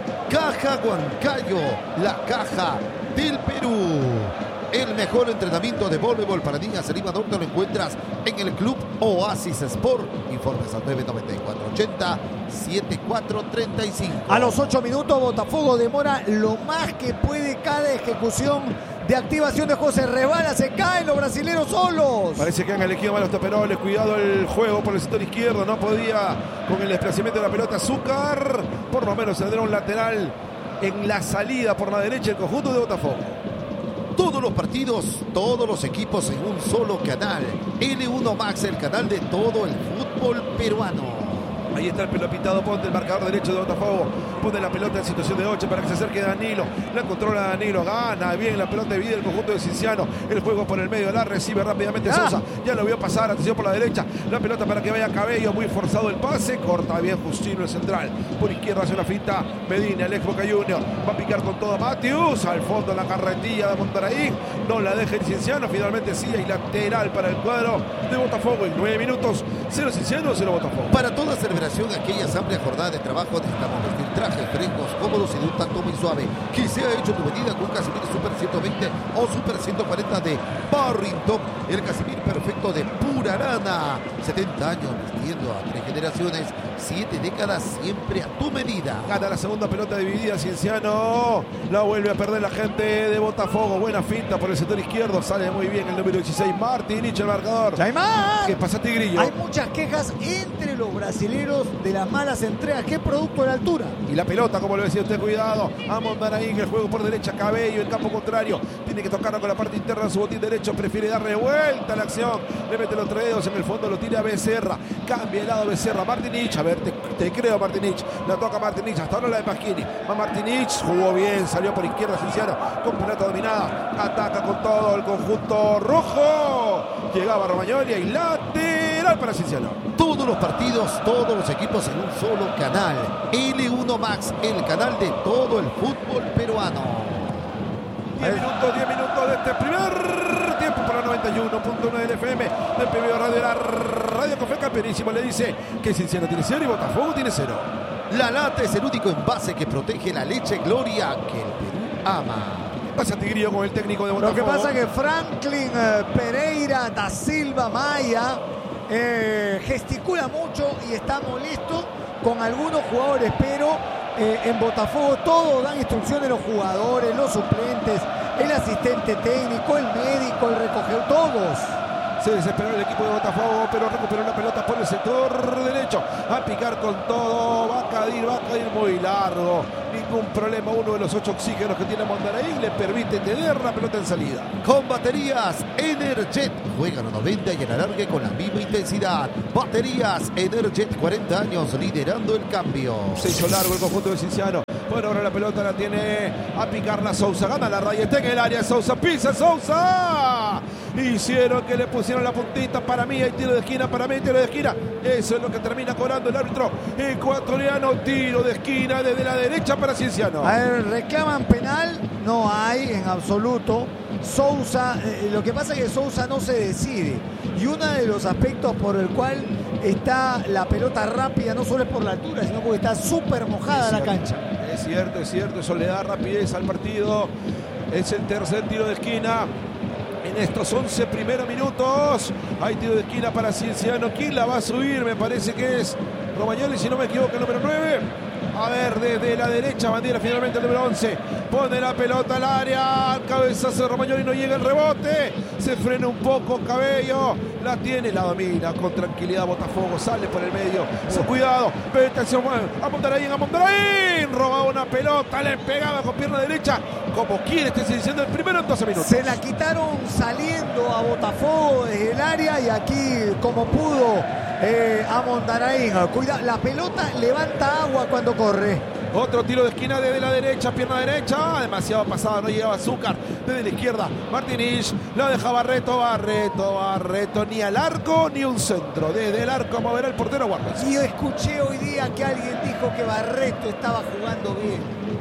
Caja Huancayo. La caja del Perú. El mejor entrenamiento de voleibol para niñas en Lima Norte lo encuentras en el Club Oasis Sport. Informes al nueve nueve cuatro ochenta setenta y cuatro treinta y cinco. A los ocho minutos Botafogo demora lo más que puede cada ejecución de activación de juego. Se rebala, se caen los brasileños solos. Parece que han elegido mal los toperoles. Cuidado el juego por el sector izquierdo. No podía con el desplazamiento de la pelota Zúcar. Por lo menos tendrá un lateral en la salida por la derecha el conjunto de Botafogo. Todos los partidos, todos los equipos en un solo canal. L uno Max, el canal de todo el fútbol peruano. Ahí está el pelo pintado, Ponte, el marcador derecho de Botafogo. Pone la pelota en situación de ocho para que se acerque Danilo. La controla Danilo, gana bien la pelota, divide el conjunto de Cienciano. El juego por el medio, la recibe rápidamente ah. Sosa. Ya lo vio pasar, atención por la derecha. La pelota para que vaya Cabello, muy forzado el pase. Corta bien Justino el central. Por izquierda hace una finta Medina, el ex Boca Junior. Va a picar con todo Matius. Al fondo la carretilla de Montaraí. No la deja el Cienciano. Finalmente sí hay lateral para el cuadro de Botafogo. En nueve minutos, cero Cienciano, cero Botafogo. Para toda celebración, aquellas amplias jornadas de trabajo, necesitamos vestir trajes frescos, cómodos y de un tacto muy suave. Que sea hecho tu medida con Casimir Super ciento veinte o Super ciento cuarenta de Barrington. El Casimir perfecto de pura lana. setenta años vistiendo a tres generaciones, siete décadas, siempre a tu medida. Gana la segunda pelota dividida Cienciano. La vuelve a perder la gente de Botafogo. Buena finta por el sector izquierdo. Sale muy bien el número dieciséis, Martinich, el marcador. ¿Qué pasa, Tigrillo? Hay muchas quejas entre los brasileños de las malas entregas. ¿Qué producto de la altura? Y la pelota, como lo decía usted, cuidado. A Mondaraín, el juego por derecha, Cabello, el campo contrario. Tiene que tocarlo con la parte interna de su botín derecho. Prefiere darle vuelta a la acción. Le mete los tres dedos en el fondo, lo tira Becerra. Cambia el lado Becerra. Martinich, a ver, te, te creo, Martinich. La toca Martinich, hasta ahora la de Pasquini. Va Martinich, jugó bien, salió por izquierda Cienciano. Con pelota dominada. Ataca con todo el conjunto rojo. Llegaba Romagnoli y lateral para Cienciano. Todos los partidos, todos los equipos en un solo canal. L uno Max, el canal de todo el fútbol peruano. diez minutos, diez minutos de este primer tiempo para noventa y uno punto nueve F M del P B O Radio, la Radio Café Campeonísimo. Le dice que Cienciano tiene cero y Botafogo tiene cero. La lata es el único envase que protege la leche Gloria que el Perú ama. Pasa Tigrillo con el técnico de Botafogo. Lo que pasa es que Franklin eh, Pereira da Silva Maya eh, gesticula mucho y está molesto con algunos jugadores, pero eh, en Botafogo todos dan instrucciones, los jugadores, los suplentes, el asistente técnico, el médico, el recogedor, todos. Se desesperó el equipo de Botafogo, pero recuperó la pelota por el sector derecho. A picar con todo, va a caer, va a caer muy largo. Ningún problema, uno de los ocho oxígenos que tiene Mondaraín le permite tener la pelota en salida. Con baterías Energet, juega los noventa y el alargue con la misma intensidad. Baterías Energet, cuarenta años liderando el cambio. Se hizo largo el conjunto de Cienciano. Bueno, ahora la pelota la tiene a picar la Sousa. Gana la raya, está en el área. Sousa pisa, Sousa. Hicieron que le pusieron la puntita. Para mí hay tiro de esquina, para mí hay tiro de esquina. Eso es lo que termina cobrando el árbitro ecuatoriano. Tiro de esquina desde la derecha para Cienciano. A ver, reclaman penal. No hay en absoluto. Sousa, eh, lo que pasa es que Sousa no se decide. Y uno de los aspectos por el cual está la pelota rápida no solo es por la altura, sino porque está súper mojada la cancha. Es cierto, es cierto, eso le da rapidez al partido. Es el tercer tiro de esquina en estos once primeros minutos. Hay tiro de esquina para Cienciano. ¿Quién la va a subir? Me parece que es Romagnoli, si no me equivoco, el número nueve. A ver, desde la derecha, Bandiera finalmente el número once. Pone la pelota al área. Al cabezazo de Romagnoli, no llega el rebote. Se frena un poco Cabello. La tiene, la domina con tranquilidad Botafogo. Sale por el medio. Su cuidado. Pero atención, a Mondaraín, a Mondaraín. Robaba una pelota, le pegaba con pierna derecha. Como quiere, estoy diciendo el primero en doce minutos. Se la quitaron saliendo a Botafogo desde el área y aquí, como pudo, eh, a Mondaraín. Cuida, la pelota levanta agua cuando corre. Otro tiro de esquina desde la derecha, pierna derecha. Demasiado pasado, no llegaba Azúcar. Desde la izquierda, Martínez. Lo deja Barreto, Barreto, Barreto. Ni al arco, ni un centro. Desde el arco moverá el portero Guardas. Y yo escuché hoy día que alguien dijo que Barreto estaba jugando bien.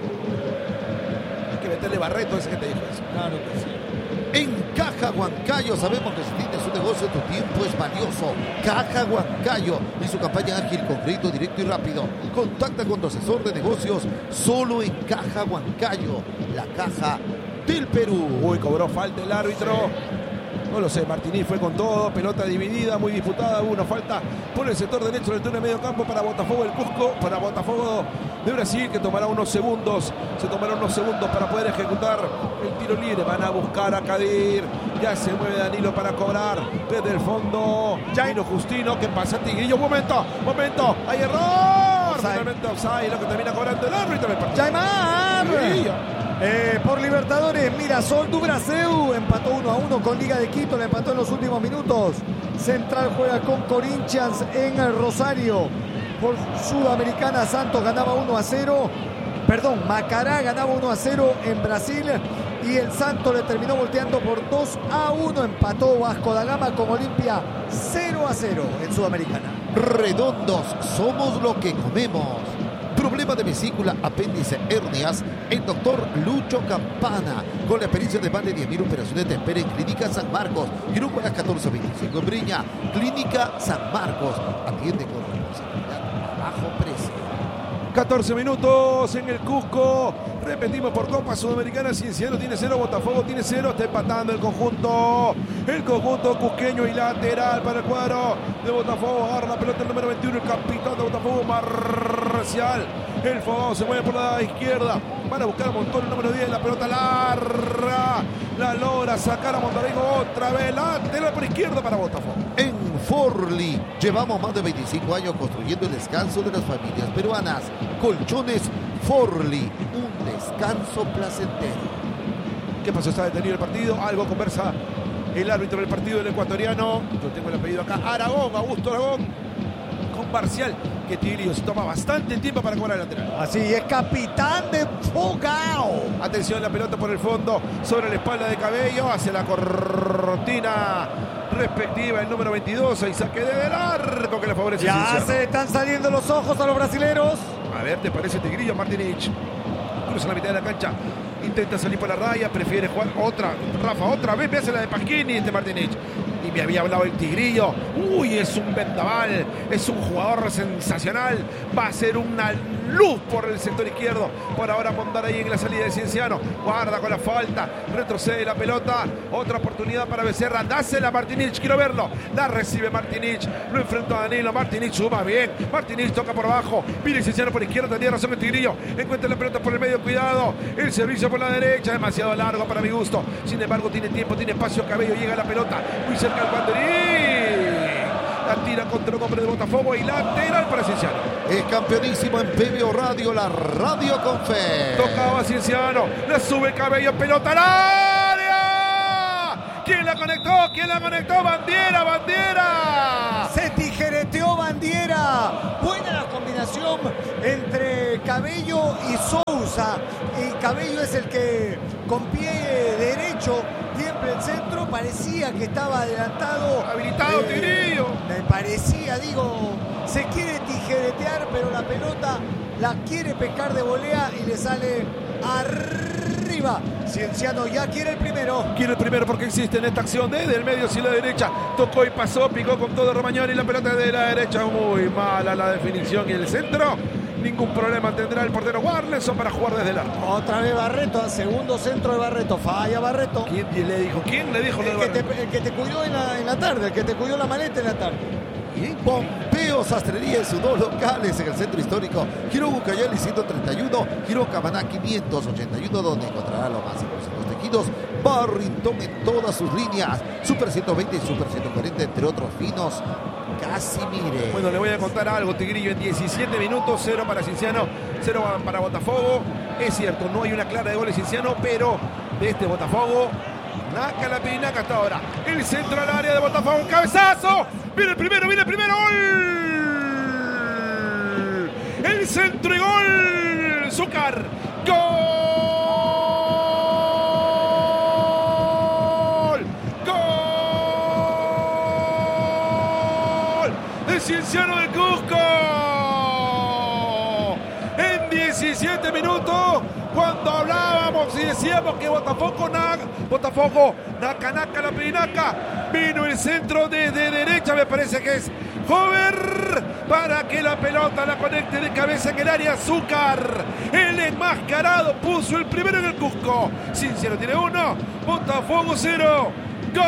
Hay que meterle Barreto, ese que te dijo eso. Claro que sí. En Caja Huancayo sabemos que si tienes un negocio tu tiempo es valioso. Caja Huancayo y su campaña ágil con crédito directo y rápido. Contacta con tu asesor de negocios solo en Caja Huancayo, la caja del Perú. Uy, cobró falta el árbitro. No lo sé, Martínez fue con todo, pelota dividida, muy disputada, hubo una falta por el sector derecho del turno de medio campo para Botafogo del Cusco, para Botafogo de Brasil, que tomará unos segundos, se tomará unos segundos para poder ejecutar el tiro libre. Van a buscar a Kadir, ya se mueve Danilo para cobrar desde el fondo. Jairo Justino, que pasa Tigrillo, momento, momento, hay error. Finalmente offside, lo que termina cobrando el árbitro del partido. Jaimar. Eh, por Libertadores, Mirasol du Brasil empató uno a uno con Liga de Quito, le empató en los últimos minutos. Central juega con Corinthians en el Rosario. Por Sudamericana, Santos ganaba uno a cero. Perdón, Macará ganaba uno a cero en Brasil. Y el Santos le terminó volteando por dos a uno. Empató Vasco da Gama con Olimpia cero a cero en Sudamericana. Redondos, somos lo que comemos. Problema de vesícula, apéndice, hernias, el doctor Lucho Campana, con la experiencia de más de diez mil operaciones, te espera en Clínica San Marcos, Grupo a las catorce veinticinco en Breña. Clínica San Marcos, atiende con responsabilidad a bajo precio. catorce minutos en el Cusco. Repetimos por Copa Sudamericana. Cienciano tiene cero, Botafogo tiene cero. Está empatando el conjunto. El conjunto cusqueño y lateral para el cuadro de Botafogo. Agarra la pelota el número veintiuno, el capitán de Botafogo, Marcial. El fogón se mueve por la izquierda. Van a buscar a Montón, el número diez. La pelota larga. La logra sacar a Mondarigo otra vez. Lateral por izquierda para Botafogo. En Forli llevamos más de veinticinco años construyendo el descanso de las familias peruanas. Colchones Forli, un descanso placentero. ¿Qué pasó? Está detenido el partido. Algo conversa el árbitro del partido del ecuatoriano. Yo tengo el apellido acá. Aragón, Augusto Aragón. Con Marcial, que Tigrillo se toma bastante tiempo para cobrar el lateral. Así es, capitán de Fogao. Atención, la pelota por el fondo, sobre la espalda de Cabello, hacia la cortina respectiva, el número veintidós, y saque de largo que le favorece. Ya se están saliendo los ojos a los brasileros. A ver, ¿te parece Tigrillo? Martínez cruza la mitad de la cancha, intenta salir por la raya, prefiere jugar otra, Rafa, otra vez, me hace la de Pasquini este Martínez. y me había hablado el Tigrillo. Uy, es un vendaval, es un jugador sensacional, va a ser una luz por el sector izquierdo. Por ahora Mondaraín en la salida de Cienciano, guarda con la falta, retrocede la pelota, otra oportunidad para Becerra, dásela a Martinich, quiero verlo, la recibe Martinich, lo enfrenta a Danilo, Martinich suma bien, Martinich toca por abajo, viene Cienciano por izquierda, tenía razón el Tigrillo, encuentra la pelota por el medio, cuidado, el servicio por la derecha, demasiado largo para mi gusto, sin embargo tiene tiempo, tiene espacio, Cabello, llega la pelota, muy cerca al banderín. La tira contra el hombre de Botafogo y lateral para Cienciano. Es campeonísimo en P B O Radio, la radio con fe. Tocaba Cienciano, la sube Cabello, pelota al área. ¿Quién la conectó? ¿Quién la conectó? Bandiera, Bandiera. Se tijereteó Bandiera. Buena la combinación entre Cabello y Sousa. Y Cabello es el que con pie derecho tiembla el centro, parecía que estaba adelantado. Habilitado, eh, Tigrillo. Me parecía, digo, se quiere tijeretear, pero la pelota la quiere pescar de volea y le sale arriba. Cienciano ya quiere el primero. Quiere el primero porque existe en esta acción desde el medio hacia la derecha. Tocó y pasó, picó con todo Romagnoli y la pelota de la derecha. Muy mala la definición y el centro. Ningún problema tendrá el portero Warleson para jugar desde el arco. Otra vez Barreto, segundo centro de Barreto. Falla Barreto. ¿Quién le dijo? ¿Quién le dijo? El, que te, el que te cuidó en la, en la tarde, el que te cuidó la maleta en la tarde. Y Pompeo Sastrería en sus dos locales en el centro histórico. Giro Bucayali ciento treinta y uno, Giro Camaná quinientos ochenta y uno, donde encontrará lo más exclusivos tejidos. Barrington en todas sus líneas. Super ciento veinte y Super ciento cuarenta, entre otros finos. Casi mire. Bueno, le voy a contar algo, Tigrillo. En diecisiete minutos, cero para Cienciano, cero para Botafogo. Es cierto, no hay una clara de goles Cienciano, pero de este Botafogo, naca la pirinaca hasta ahora. El centro al área de Botafogo, un cabezazo. Viene el primero, viene el primero, gol. El centro y gol. Zúcar, gol. Gol de Cienciano del Cusco. En diecisiete minutos, cuando hablábamos y decíamos que Botafogo, na, Botafogo, naca, naca, la pirinaca, vino el centro desde derecha, me parece que es Hover, para que la pelota la conecte de cabeza en el área. Zúcar, el enmascarado, puso el primero en el Cusco. Cienciano tiene uno, Botafogo cero. ¡Gol!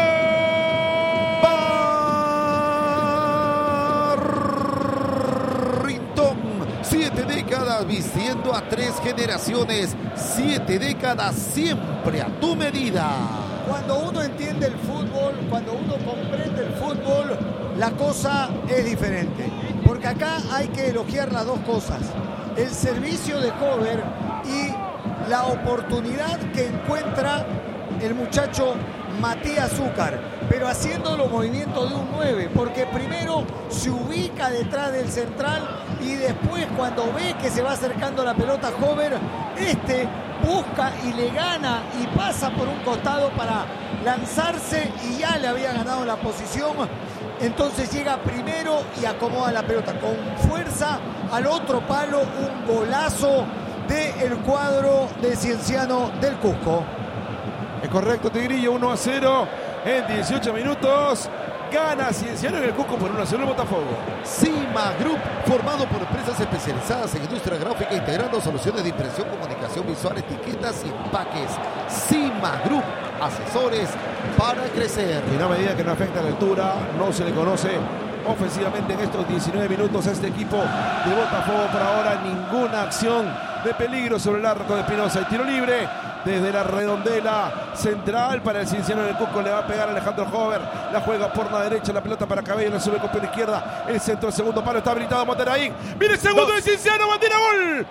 Siete décadas vistiendo a tres generaciones. Siete décadas siempre a tu medida. Cuando uno entiende el fútbol, cuando uno comprende el fútbol, la cosa es diferente. Porque acá hay que elogiar las dos cosas. El servicio de cover y la oportunidad que encuentra el muchacho Matías Zúcar, pero haciendo los movimientos de un nueve, porque primero se ubica detrás del central y después cuando ve que se va acercando la pelota Hover, este busca y le gana y pasa por un costado para lanzarse y ya le había ganado la posición. Entonces llega primero y acomoda la pelota con fuerza al otro palo, un golazo del cuadro de Cienciano del Cusco. Es correcto, Tigrillo, uno a cero en dieciocho minutos. Gana Cienciano en el Cusco por uno a cero el Botafogo. Cima Group, formado por empresas especializadas en industria gráfica, integrando soluciones de impresión, comunicación visual, etiquetas y empaques. Cima Group, asesores para crecer. En una medida que no afecta la altura, no se le conoce ofensivamente en estos diecinueve minutos a este equipo de Botafogo. Por ahora ninguna acción de peligro sobre el arco de Espinosa. El tiro libre desde la redondela central para el Cienciano del Cusco. Le va a pegar Alejandro Hover. La juega por la derecha, la pelota para Cabello, la sube con pie izquierda. El centro, el segundo palo, está habilitado Mondaraín. Viene el segundo de Cienciano, Bandera, gol.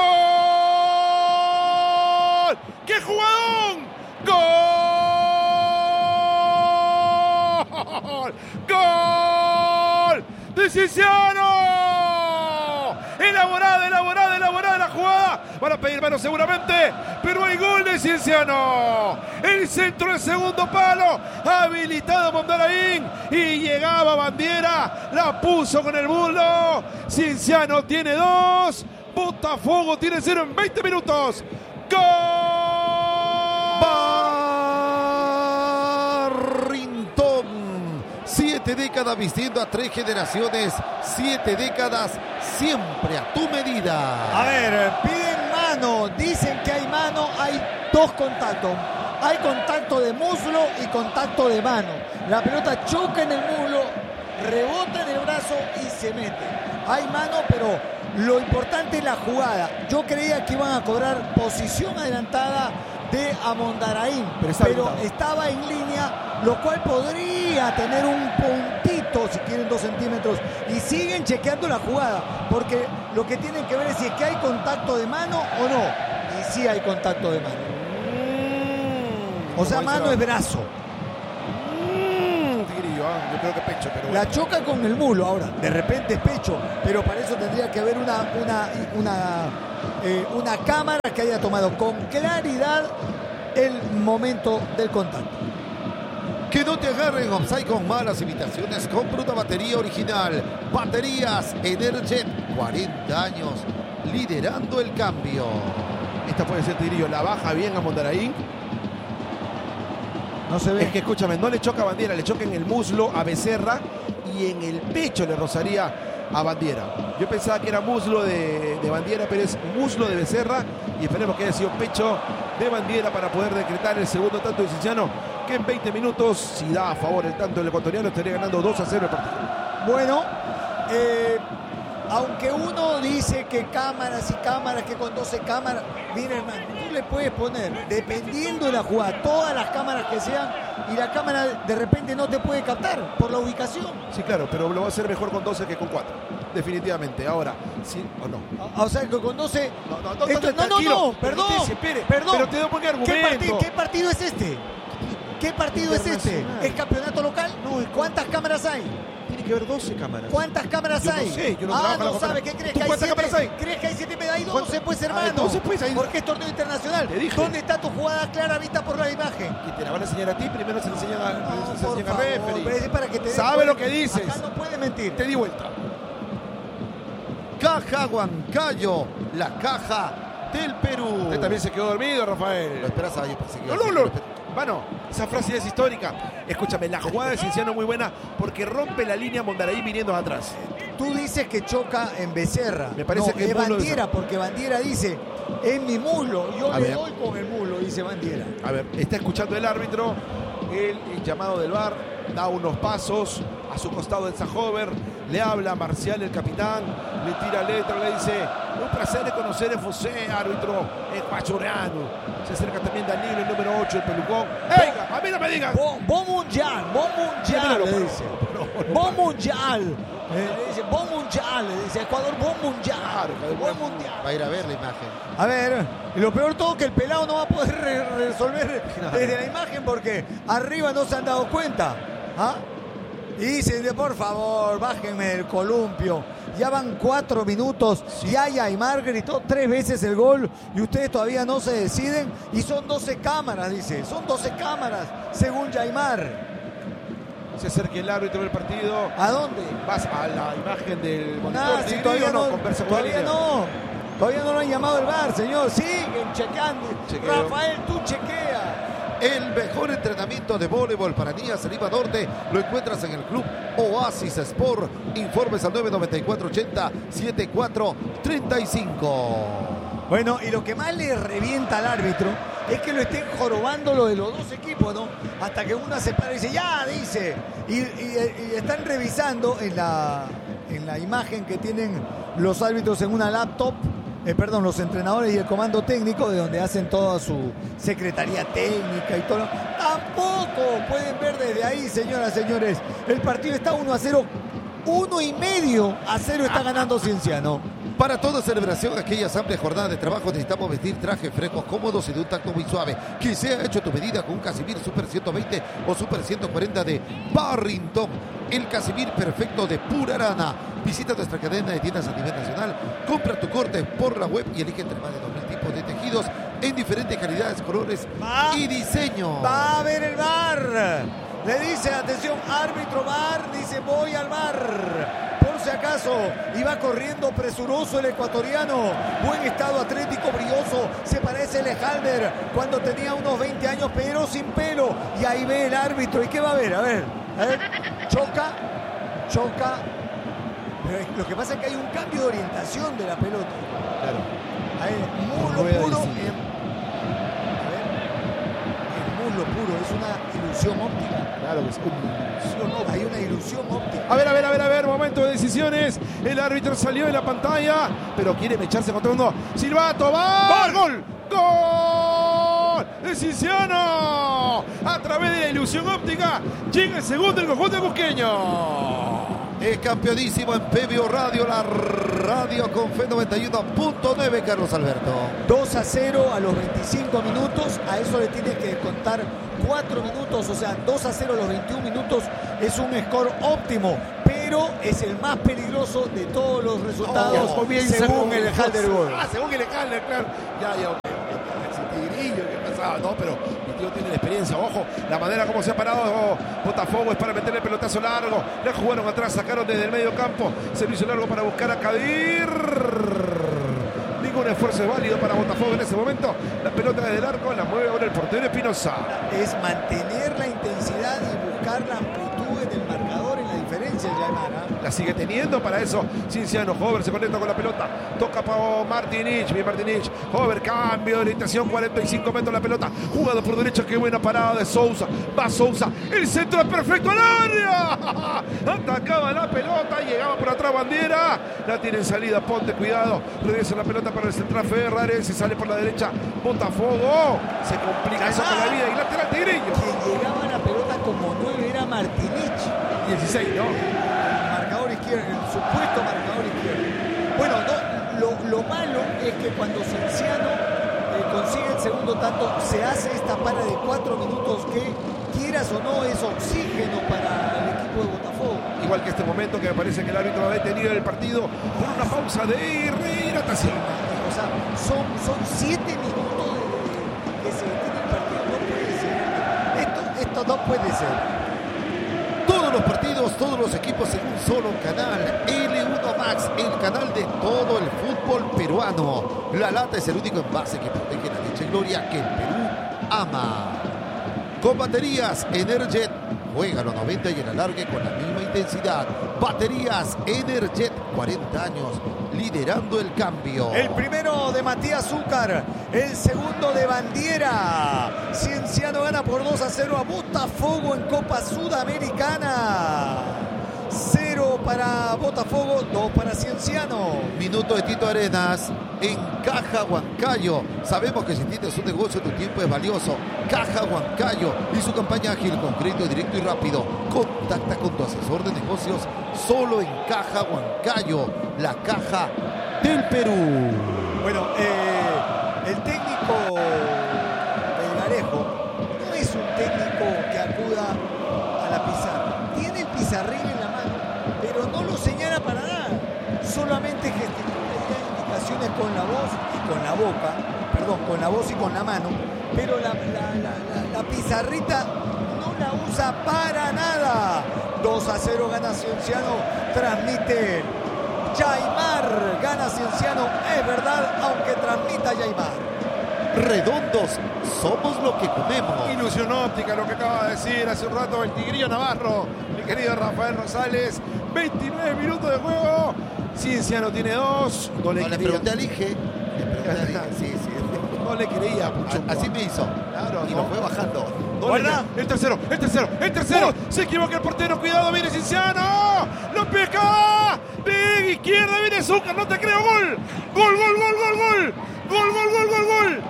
¡Gol! ¡Qué jugadón! ¡Gol! ¡Gol! ¡De Cienciano! Elaborada, elaborada, elaborada la jugada. Van a pedir mano seguramente, pero hay gol de Cienciano. El centro del segundo palo, habilitado Mondaraín y llegaba Bandiera, la puso con el bullo. Cienciano tiene dos, Botafogo tiene cero en veinte minutos. ¡Gol! Barrington Siete décadas vistiendo a tres generaciones. Siete décadas siempre a tu medida. A ver, piden mano. Dicen que hay mano. Hay dos contactos. Hay contacto de muslo y contacto de mano. La pelota choca en el muslo, rebota en el brazo y se mete. Hay mano, pero lo importante es la jugada. Yo creía que iban a cobrar posición adelantada de Amondaraín, pero, pero estaba en línea, lo cual podría tener un puntito, si quieren dos centímetros, y siguen chequeando la jugada, porque lo que tienen que ver es si es que hay contacto de mano o no, y sí hay contacto de mano. O sea, mano es brazo. Yo creo que pecho, pero bueno. La choca con el muslo, ahora, de repente es pecho, pero para eso tendría que haber una, una, una, eh, una cámara que haya tomado con claridad el momento del contacto. Que no te agarren offside con malas imitaciones. Compra una batería original. Baterías Energet, cuarenta años liderando el cambio. Esta puede ser, Tigrillo, la baja bien a Mondaraín. No se ve. Es que escúchame, no le choca a Bandiera, le choca en el muslo a Becerra y en el pecho le rozaría a Bandiera. Yo pensaba que era muslo de, de Bandiera, pero es muslo de Becerra y esperemos que haya sido pecho de Bandiera para poder decretar el segundo tanto de Cienciano, que en veinte minutos, si da a favor el tanto del ecuatoriano, estaría ganando dos a cero el partido. Bueno, eh, aunque uno dice que cámaras y cámaras, que con doce cámaras, mira hermano, tú le puedes poner, dependiendo de la jugada, todas las cámaras que sean, y la cámara de repente no te puede captar por la ubicación. Sí, claro, pero lo va a hacer mejor con doce que con cuatro. Definitivamente. Ahora, ¿sí o no? O sea, que con doce... No, no, no, esto, no, no, no, perdón, espere, perdón. Pero te doy un buen argumento. ¿Qué, partid, ¿Qué partido es este? ¿Qué partido es este? ¿Es campeonato local? No, ¿Cuántas cámaras hay? Tiene que haber doce cámaras. ¿Cuántas cámaras yo hay? No sé, yo no ah, no sabe. ¿Qué crees que hay ¿Cuántas siete? cámaras hay? ¿Crees que hay siete? Hay doce, pues, hermano. Ah, doce, pues, hay... Porque es torneo internacional. Te dije. ¿Dónde está tu jugada clara vista por la imagen? Que te la van a enseñar a ti, primero se la enseñan a, no, se enseñan a referee. Para que te sabe lo que dices. Acá no puede mentir. Te di vuelta. Caja Huancayo, la caja del Perú. Usted también se quedó dormido, Rafael. Lo esperas ahí, pensé que no, no, no. Bueno, esa frase es histórica. Escúchame, la jugada de Cienciano es muy buena porque rompe la línea Mondaraín viniendo atrás. Tú dices que choca en Becerra. Me parece no, que es Bandiera, porque Bandiera dice, es mi muslo, yo a le ver. doy con el muslo, dice Bandiera. A ver, está escuchando el árbitro, el, el llamado del V A R, da unos pasos a su costado del Sajover, le habla a Marcial, el capitán, le tira letra, le dice, un placer de conocer a José, árbitro ecuatoriano. Se acerca también Danilo, el número ocho, el pelucón. Venga, a mí no me digan. Bon mundial, bon mundial, le dice. Bon mundial. Le dice, bon mundial, le dice Ecuador, bon mundial. Bon mundial. Va a ir a ver la imagen. A ver, y lo peor todo que el pelado no va a poder re resolver desde la imagen porque arriba no se han dado cuenta. ¿Ah? Y dicen, por favor, bájenme el columpio. Ya van cuatro minutos. Sí. Ya Yaimar gritó tres veces el gol y ustedes todavía no se deciden. Y son doce cámaras, dice. Son doce cámaras, según Yaimar. Se acerca el árbitro del partido. ¿A dónde? Vas a la imagen del monitor. Nah, si todavía no, conversa todavía no. Todavía no lo han llamado el V A R, señor. Siguen chequeando. Chequeo. Rafael, tú chequea. El mejor entrenamiento de voleibol para niñas en Lima Norte lo encuentras en el Club Oasis Sport. Informes al nueve nueve cuatro ochenta setenta y cuatro treinta y cinco. Bueno, y lo que más le revienta al árbitro es que lo estén jorobando lo de los dos equipos, ¿no? Hasta que una se para y dice, ya, dice. Y, y, y están revisando en la, en la imagen que tienen los árbitros en una laptop. Eh, perdón, los entrenadores y el comando técnico de donde hacen toda su secretaría técnica y todo. Tampoco pueden ver desde ahí, señoras, señores. El partido está uno a cero. Uno y medio a cero está ganando Cienciano. Para toda celebración, aquellas amplias jornadas de trabajo, necesitamos vestir trajes frescos, cómodos y de un tacto muy suave. Que sea hecho a tu medida con un Casimir Super ciento veinte o Super ciento cuarenta de Barrington. El Casimir perfecto de pura lana. Visita nuestra cadena de tiendas a nivel nacional. Compra tu corte por la web y elige entre más de dos mil tipos de tejidos en diferentes calidades, colores va, y diseño. Va a ver el V A R. Le dice, atención, árbitro V A R. Dice, voy al V A R. Por si acaso, iba corriendo presuroso el ecuatoriano. Buen estado atlético, brioso. Se parece a Lejalder cuando tenía unos veinte años, pero sin pelo. Y ahí ve el árbitro. ¿Y qué va a ver? A ver, a ver. choca, choca. Pero lo que pasa es que hay un cambio de orientación de la pelota. Claro. Hay muslo Rueda puro. distinta. En, a ver, el muslo puro es una ilusión óptica. Claro que es una ilusión óptica. Hay una ilusión óptica. A ver, a ver, a ver, a ver, momento de decisiones. El árbitro salió en la pantalla, pero quiere mecharse con todo el mundo. Silbato, va. ¡Gol! ¡Gol! ¡Gol! ¡De Cienciano! A través de la ilusión óptica llega el segundo del conjunto cusqueño. Es campeonísimo en P B O Radio, la radio con Fe noventa y uno punto nueve, Carlos Alberto. dos a cero a los veinticinco minutos, a eso le tiene que contar cuatro minutos, o sea, dos a cero a los veintiún minutos es un score óptimo, pero es el más peligroso de todos los resultados Oh, según el Halder Gol. Ah, según el Halder, claro. Ya, ya, ok, ok. Ese tigrillo que pasaba, no, pero mi tío tiene la experiencia. Ojo, la manera como se ha parado oh, Botafogo es para meterle el pelotazo largo. Le jugaron atrás, sacaron desde el medio campo. Servicio largo para buscar a Kadir. Ningún esfuerzo es válido para Botafogo en ese momento. La pelota desde el arco la mueve ahora el portero Espinosa. Es mantener la intensidad y buscar la amplitud en el marcador, en la diferencia, Yaimara. La sigue teniendo para eso Cienciano. Hover se conecta con la pelota. Toca para Martinich. Bien Martinich. Hover, cambio de orientación. cuarenta y cinco metros la pelota. Jugado por derecha. Qué buena parada de Sousa. Va Sousa. El centro es perfecto al área. Atacaba la pelota. Llegaba por atrás Bandiera. La tiene en salida. Ponte cuidado. Regresa la pelota para el central Ferrares. Se sale por la derecha. Botafogo. Se complica eso con la vida. Y lateral Tigrillo. Quien llegaba a la pelota como nueve era Martinich. dieciséis, ¿no? Marcador izquierdo, el supuesto marcador izquierdo. Bueno, no, lo, lo malo es que cuando Cienciano eh, consigue el segundo tanto, se hace esta para de cuatro minutos que, quieras o no, es oxígeno para el equipo de Botafogo. Igual que este momento que me parece que el árbitro ha detenido el partido por una pausa de hidratación. O sea, son, son siete minutos de, de, que se detiene el partido. No puede ser. Esto, esto no puede ser. Todos los partidos, todos los equipos en un solo canal. L uno Max, el canal de todo el fútbol peruano. La lata es el único envase que protege la leche Gloria que el Perú ama. Con baterías Energet, juega los noventa y el alargue con la misma intensidad. Baterías Energet, cuarenta años, liderando el cambio. El primero de Matías Zúcar, el segundo de Bandiera. Cienciano gana por dos a cero a Botafogo en Copa Sudamericana. cero para Botafogo, dos para Cienciano. Minuto de Tito Arenas en Caja Huancayo. Sabemos que si tienes un negocio, tu tiempo es valioso. Caja Huancayo y su campaña ágil con crédito directo y rápido. Contacta con tu asesor de negocios solo en Caja Huancayo, la caja del Perú. Bueno, eh, el técnico Belgarejo no es un técnico que acuda a la pizarra. Tiene el pizarrín en la mano, pero no lo señala para nada. Solamente gesticula y da indicaciones con la voz y con la boca, perdón, con la voz y con la mano, pero la, la, la, la, la pizarrita no la usa para nada. dos a cero gana Cienciano, transmite Yaimar, gana Cienciano, es verdad, aunque transmita Yaimar. Redondos, somos lo que comemos. Ilusión óptica, lo que acaba de decir hace un rato el Tigrillo Navarro, mi querido Rafael Rosales. veintinueve minutos de juego. Cienciano tiene dos. No le, no, le pregunté al Ige. Le pregunté al Ige. Sí, sí. No le creía mucho. Así me hizo. Claro, y no. Lo fue bajando. No ¿Guarda? El tercero, el tercero, el tercero. ¡Oh! Se equivoca el portero. Cuidado, viene Cienciano. ¡Lo pesca! De izquierda viene Zúcar. No te creo. Gol. Gol, gol, gol, gol, gol. Gol, gol, gol, gol, gol.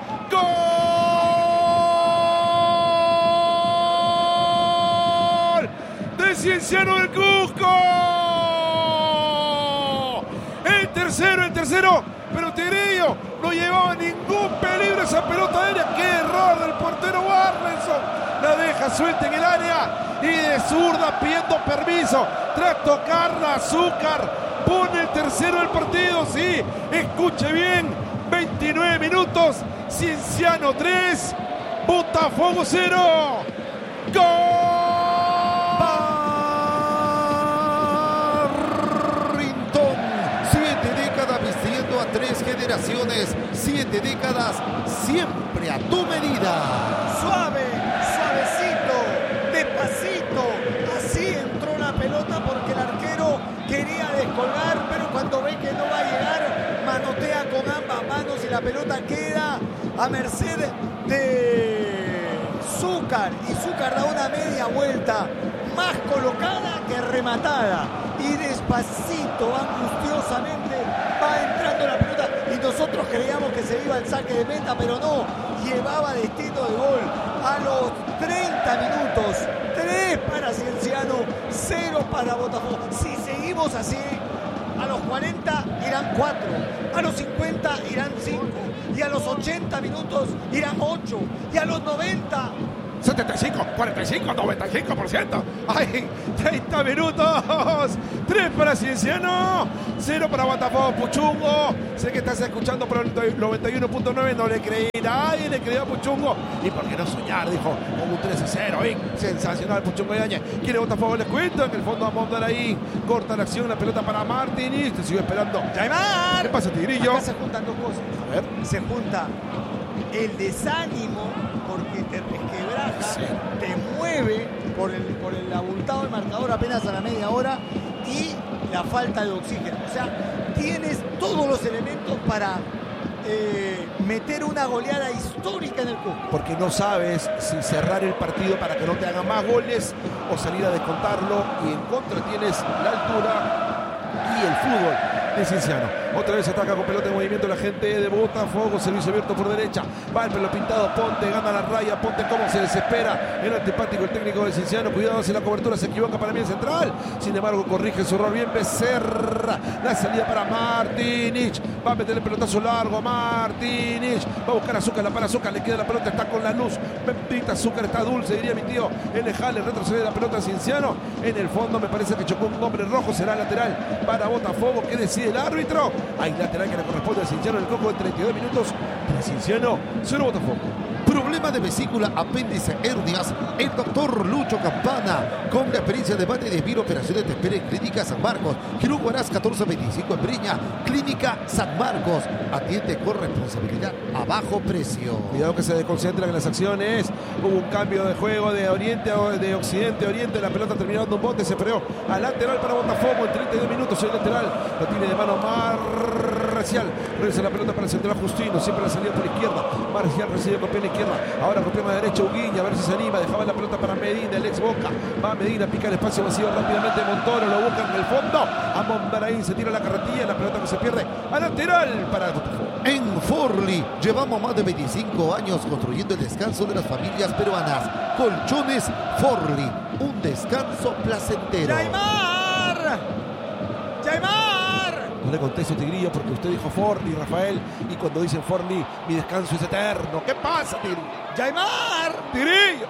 ¡Gol! De Cienciano del Cusco. El tercero, el tercero. Pero Tigrillo no llevaba ningún peligro esa pelota aérea. ¡Qué error del portero Warrenson! La deja suelta en el área y de zurda pidiendo permiso. Tras tocarla, Zúcar pone el tercero del partido. Sí, escuche bien. veintinueve minutos. Cienciano tres. Botafogo cero. ¡Gol! A tres generaciones, siete décadas, siempre a tu medida. Suave, suavecito, despacito, así entró la esa pelota queda a merced de Zúcar. Y Zúcar da una media vuelta más colocada que rematada. Y despacito, angustiosamente, va entrando la pelota. Y nosotros creíamos que se iba al saque de meta, pero no. Llevaba destino de gol. A los treinta minutos, tres para Cienciano, cero para Botafogo. Si seguimos así, a los cuarenta irán cuatro, a los cincuenta irán cinco, y a los ochenta minutos irán ocho, y a los noventa... setenta y cinco, cuarenta y cinco, noventa y cinco por ciento. ¡Ay! treinta minutos. tres para Cienciano, cero para Botafogo. Puchungo. Sé que estás escuchando por el noventa y uno punto nueve. No le creí. Nadie le creyó a Puchungo. ¿Y por qué no soñar? Dijo, con un tres a cero. ¿eh? Sensacional Puchungo Yañez. Quiere Botafogo, les cuento. En el fondo a montar ahí. Corta la acción. La pelota para Martínez. Te sigo esperando. ¡Yaimar! ¿Qué pasa, Tigrillo? Acá se juntan dos cosas. A ver. Se junta el desánimo porque te resquebraja, sí. Te mueve por el, por el abultado del marcador apenas a la media hora y la falta de oxígeno. O sea, tienes todos los elementos para eh, meter una goleada histórica en el Cusco. Porque no sabes si cerrar el partido para que no te hagan más goles o salir a descontarlo, y en contra tienes la altura y el fútbol de Cienciano. Otra vez ataca con pelota en movimiento la gente de Botafogo. Servicio abierto por derecha. Va el pelo pintado. Ponte, gana la raya. Ponte cómo se desespera. El antipático, el técnico de Cienciano. Cuidado, hace la cobertura. Se equivoca para mí el central. Sin embargo, corrige su error bien Becerra. La salida para Martínez. Va a meter el pelotazo largo a Martínez. Va a buscar a Azúcar. La para Azúcar. Le queda la pelota. Está con la luz. Bendita Azúcar. Está dulce, diría mi tío. El Lejale retrocede la pelota a Cienciano. En el fondo me parece que chocó un hombre rojo. Será lateral para Botafogo. ¿Qué decide el árbitro? Hay lateral que le corresponde a Cienciano en el Coco de treinta y dos minutos. Para Cienciano, cero Botafogo. Problema de vesícula, apéndice, hernias. El doctor Lucho Campana, con la experiencia de más de diez mil operaciones, te espera en Clínica San Marcos. Quirú Huaraz catorce veinticinco en Breña. Clínica San Marcos. Atiende con responsabilidad a bajo precio. Cuidado que se desconcentran en las acciones. Hubo un cambio de juego de oriente a de occidente a oriente. La pelota terminó dando un bote. Se freó al lateral para Botafogo en treinta y dos minutos. El lateral lo tiene de mano Marcial. Regresa la pelota para el central Justino. Siempre la salida por izquierda. Marcial recibe con pierna izquierda. Ahora con pierna derecha Uguiña. A ver si se anima. Dejaba la pelota para Medina. El ex Boca. Va Medina. Pica el espacio vacío rápidamente. Montoro lo busca en el fondo. A Mondaraín se tira la carretilla. La pelota que se pierde. A lateral para Botafogo. En Forli llevamos más de veinticinco años construyendo el descanso de las familias peruanas. Colchones Forli. Un descanso placentero. ¡Yaimar! ¡Yaimar! No le contesto, Tigrillo, porque usted dijo Forli, Rafael, y cuando dicen Forli, mi descanso es eterno. ¿Qué pasa, Tigrillo? ¡Yaimar! ¡Tigrillo!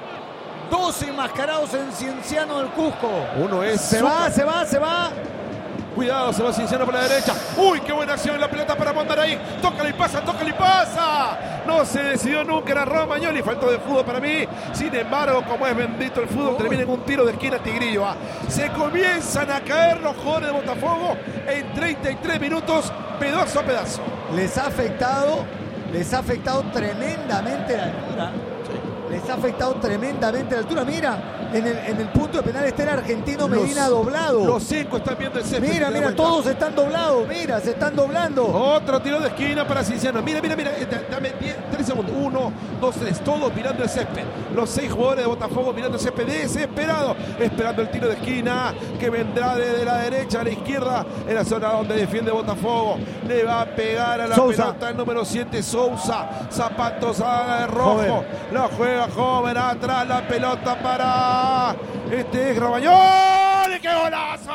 Dos enmascarados en Cienciano del Cusco. Uno es... Se Zucca. va, se va, se va. Cuidado, se va Cienciano por la derecha. ¡Uy, qué buena acción! La pelota para Mondaraín. Tócala y pasa, tócala y pasa. No se decidió nunca, era Romagnoli. Faltó de fútbol para mí. Sin embargo, como es bendito el fútbol, termina en un tiro de esquina, Tigrillo. ¿ah? Se comienzan a caer los jugadores de Botafogo en treinta y tres minutos, pedazo a pedazo. Les ha afectado, les ha afectado tremendamente la altura. Les ha afectado tremendamente la altura. Mira, en el, en el punto de penal está el argentino Medina los, doblado. Los cinco están viendo el césped. Mira, mira, todos están doblados. Mira, se están doblando. Otro tiro de esquina para Cienciano. Mira, mira, mira. Dame diez, tres segundos. Uno, dos, tres. Todos mirando el césped. Los seis jugadores de Botafogo mirando el césped. Desesperado. Esperando el tiro de esquina que vendrá desde la derecha a la izquierda. En la zona donde defiende Botafogo. Le va a pegar a la Sousa. pelota el número siete, Sousa. Zapatos a rojo. Joven. La juega joven. Atrás la pelota para... Este es Romagnoli. ¡Qué golazo!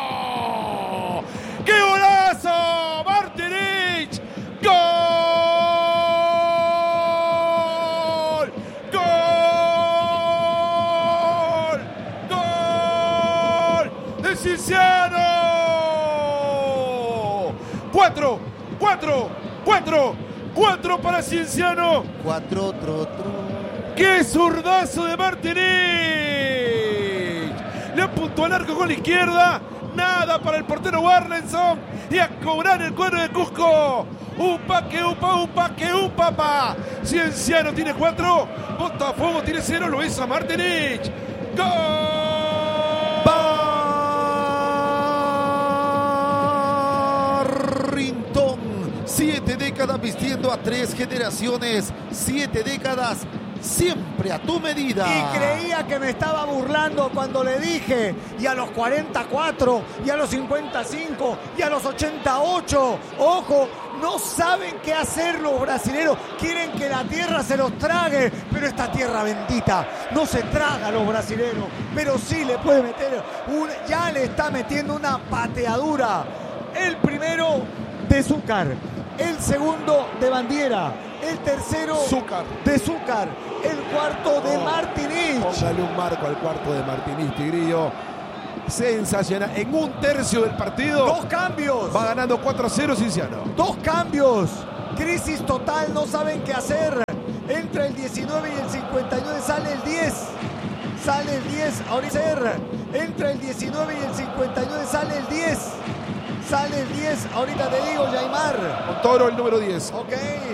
¡Qué golazo! Martínez. ¡Gol! ¡Gol! ¡Gol! ¡De Cienciano! ¡Cuatro! ¡Cuatro! ¡Cuatro! ¡Cuatro para Cienciano! Cuatro, otro, otro. ¡Qué zurdazo de Martínez! Le apuntó al arco con la izquierda. Nada para el portero Warlenson. Y a cobrar el cuadro de Cusco. Upa, que upa, upa, que upa, pa. Cienciano tiene cuatro. Botafogo tiene cero. Lo hizo Martínez. ¡Gol! Barrintón. siete de décadas vistiendo a tres generaciones, siete décadas, siempre a tu medida. Y creía que me estaba burlando cuando le dije, y a los cuarenta y cuatro, y a los cincuenta y cinco, y a los ochenta y ocho, ojo, no saben qué hacer los brasileños, quieren que la tierra se los trague, pero esta tierra bendita no se traga a los brasileños, pero sí le puede meter, un, ya le está metiendo una pateadura. El primero de Zúcar, el segundo de Bandiera, el tercero Zúcar. de Zúcar, el cuarto de Oh, Martinich. Póngale un marco al cuarto de Martinich, Tigrillo. Sensacional. En un tercio del partido. Dos cambios. Va ganando cuatro a cero Cienciano. Dos cambios. Crisis total, no saben qué hacer. Entra el diecinueve y el cincuenta y nueve, sale el diez. Sale el diez, ahorita entra el diecinueve y el cincuenta y nueve, sale el diez. Sale el diez, ahorita te digo, Yaimar. Con Toro el número diez. Ok.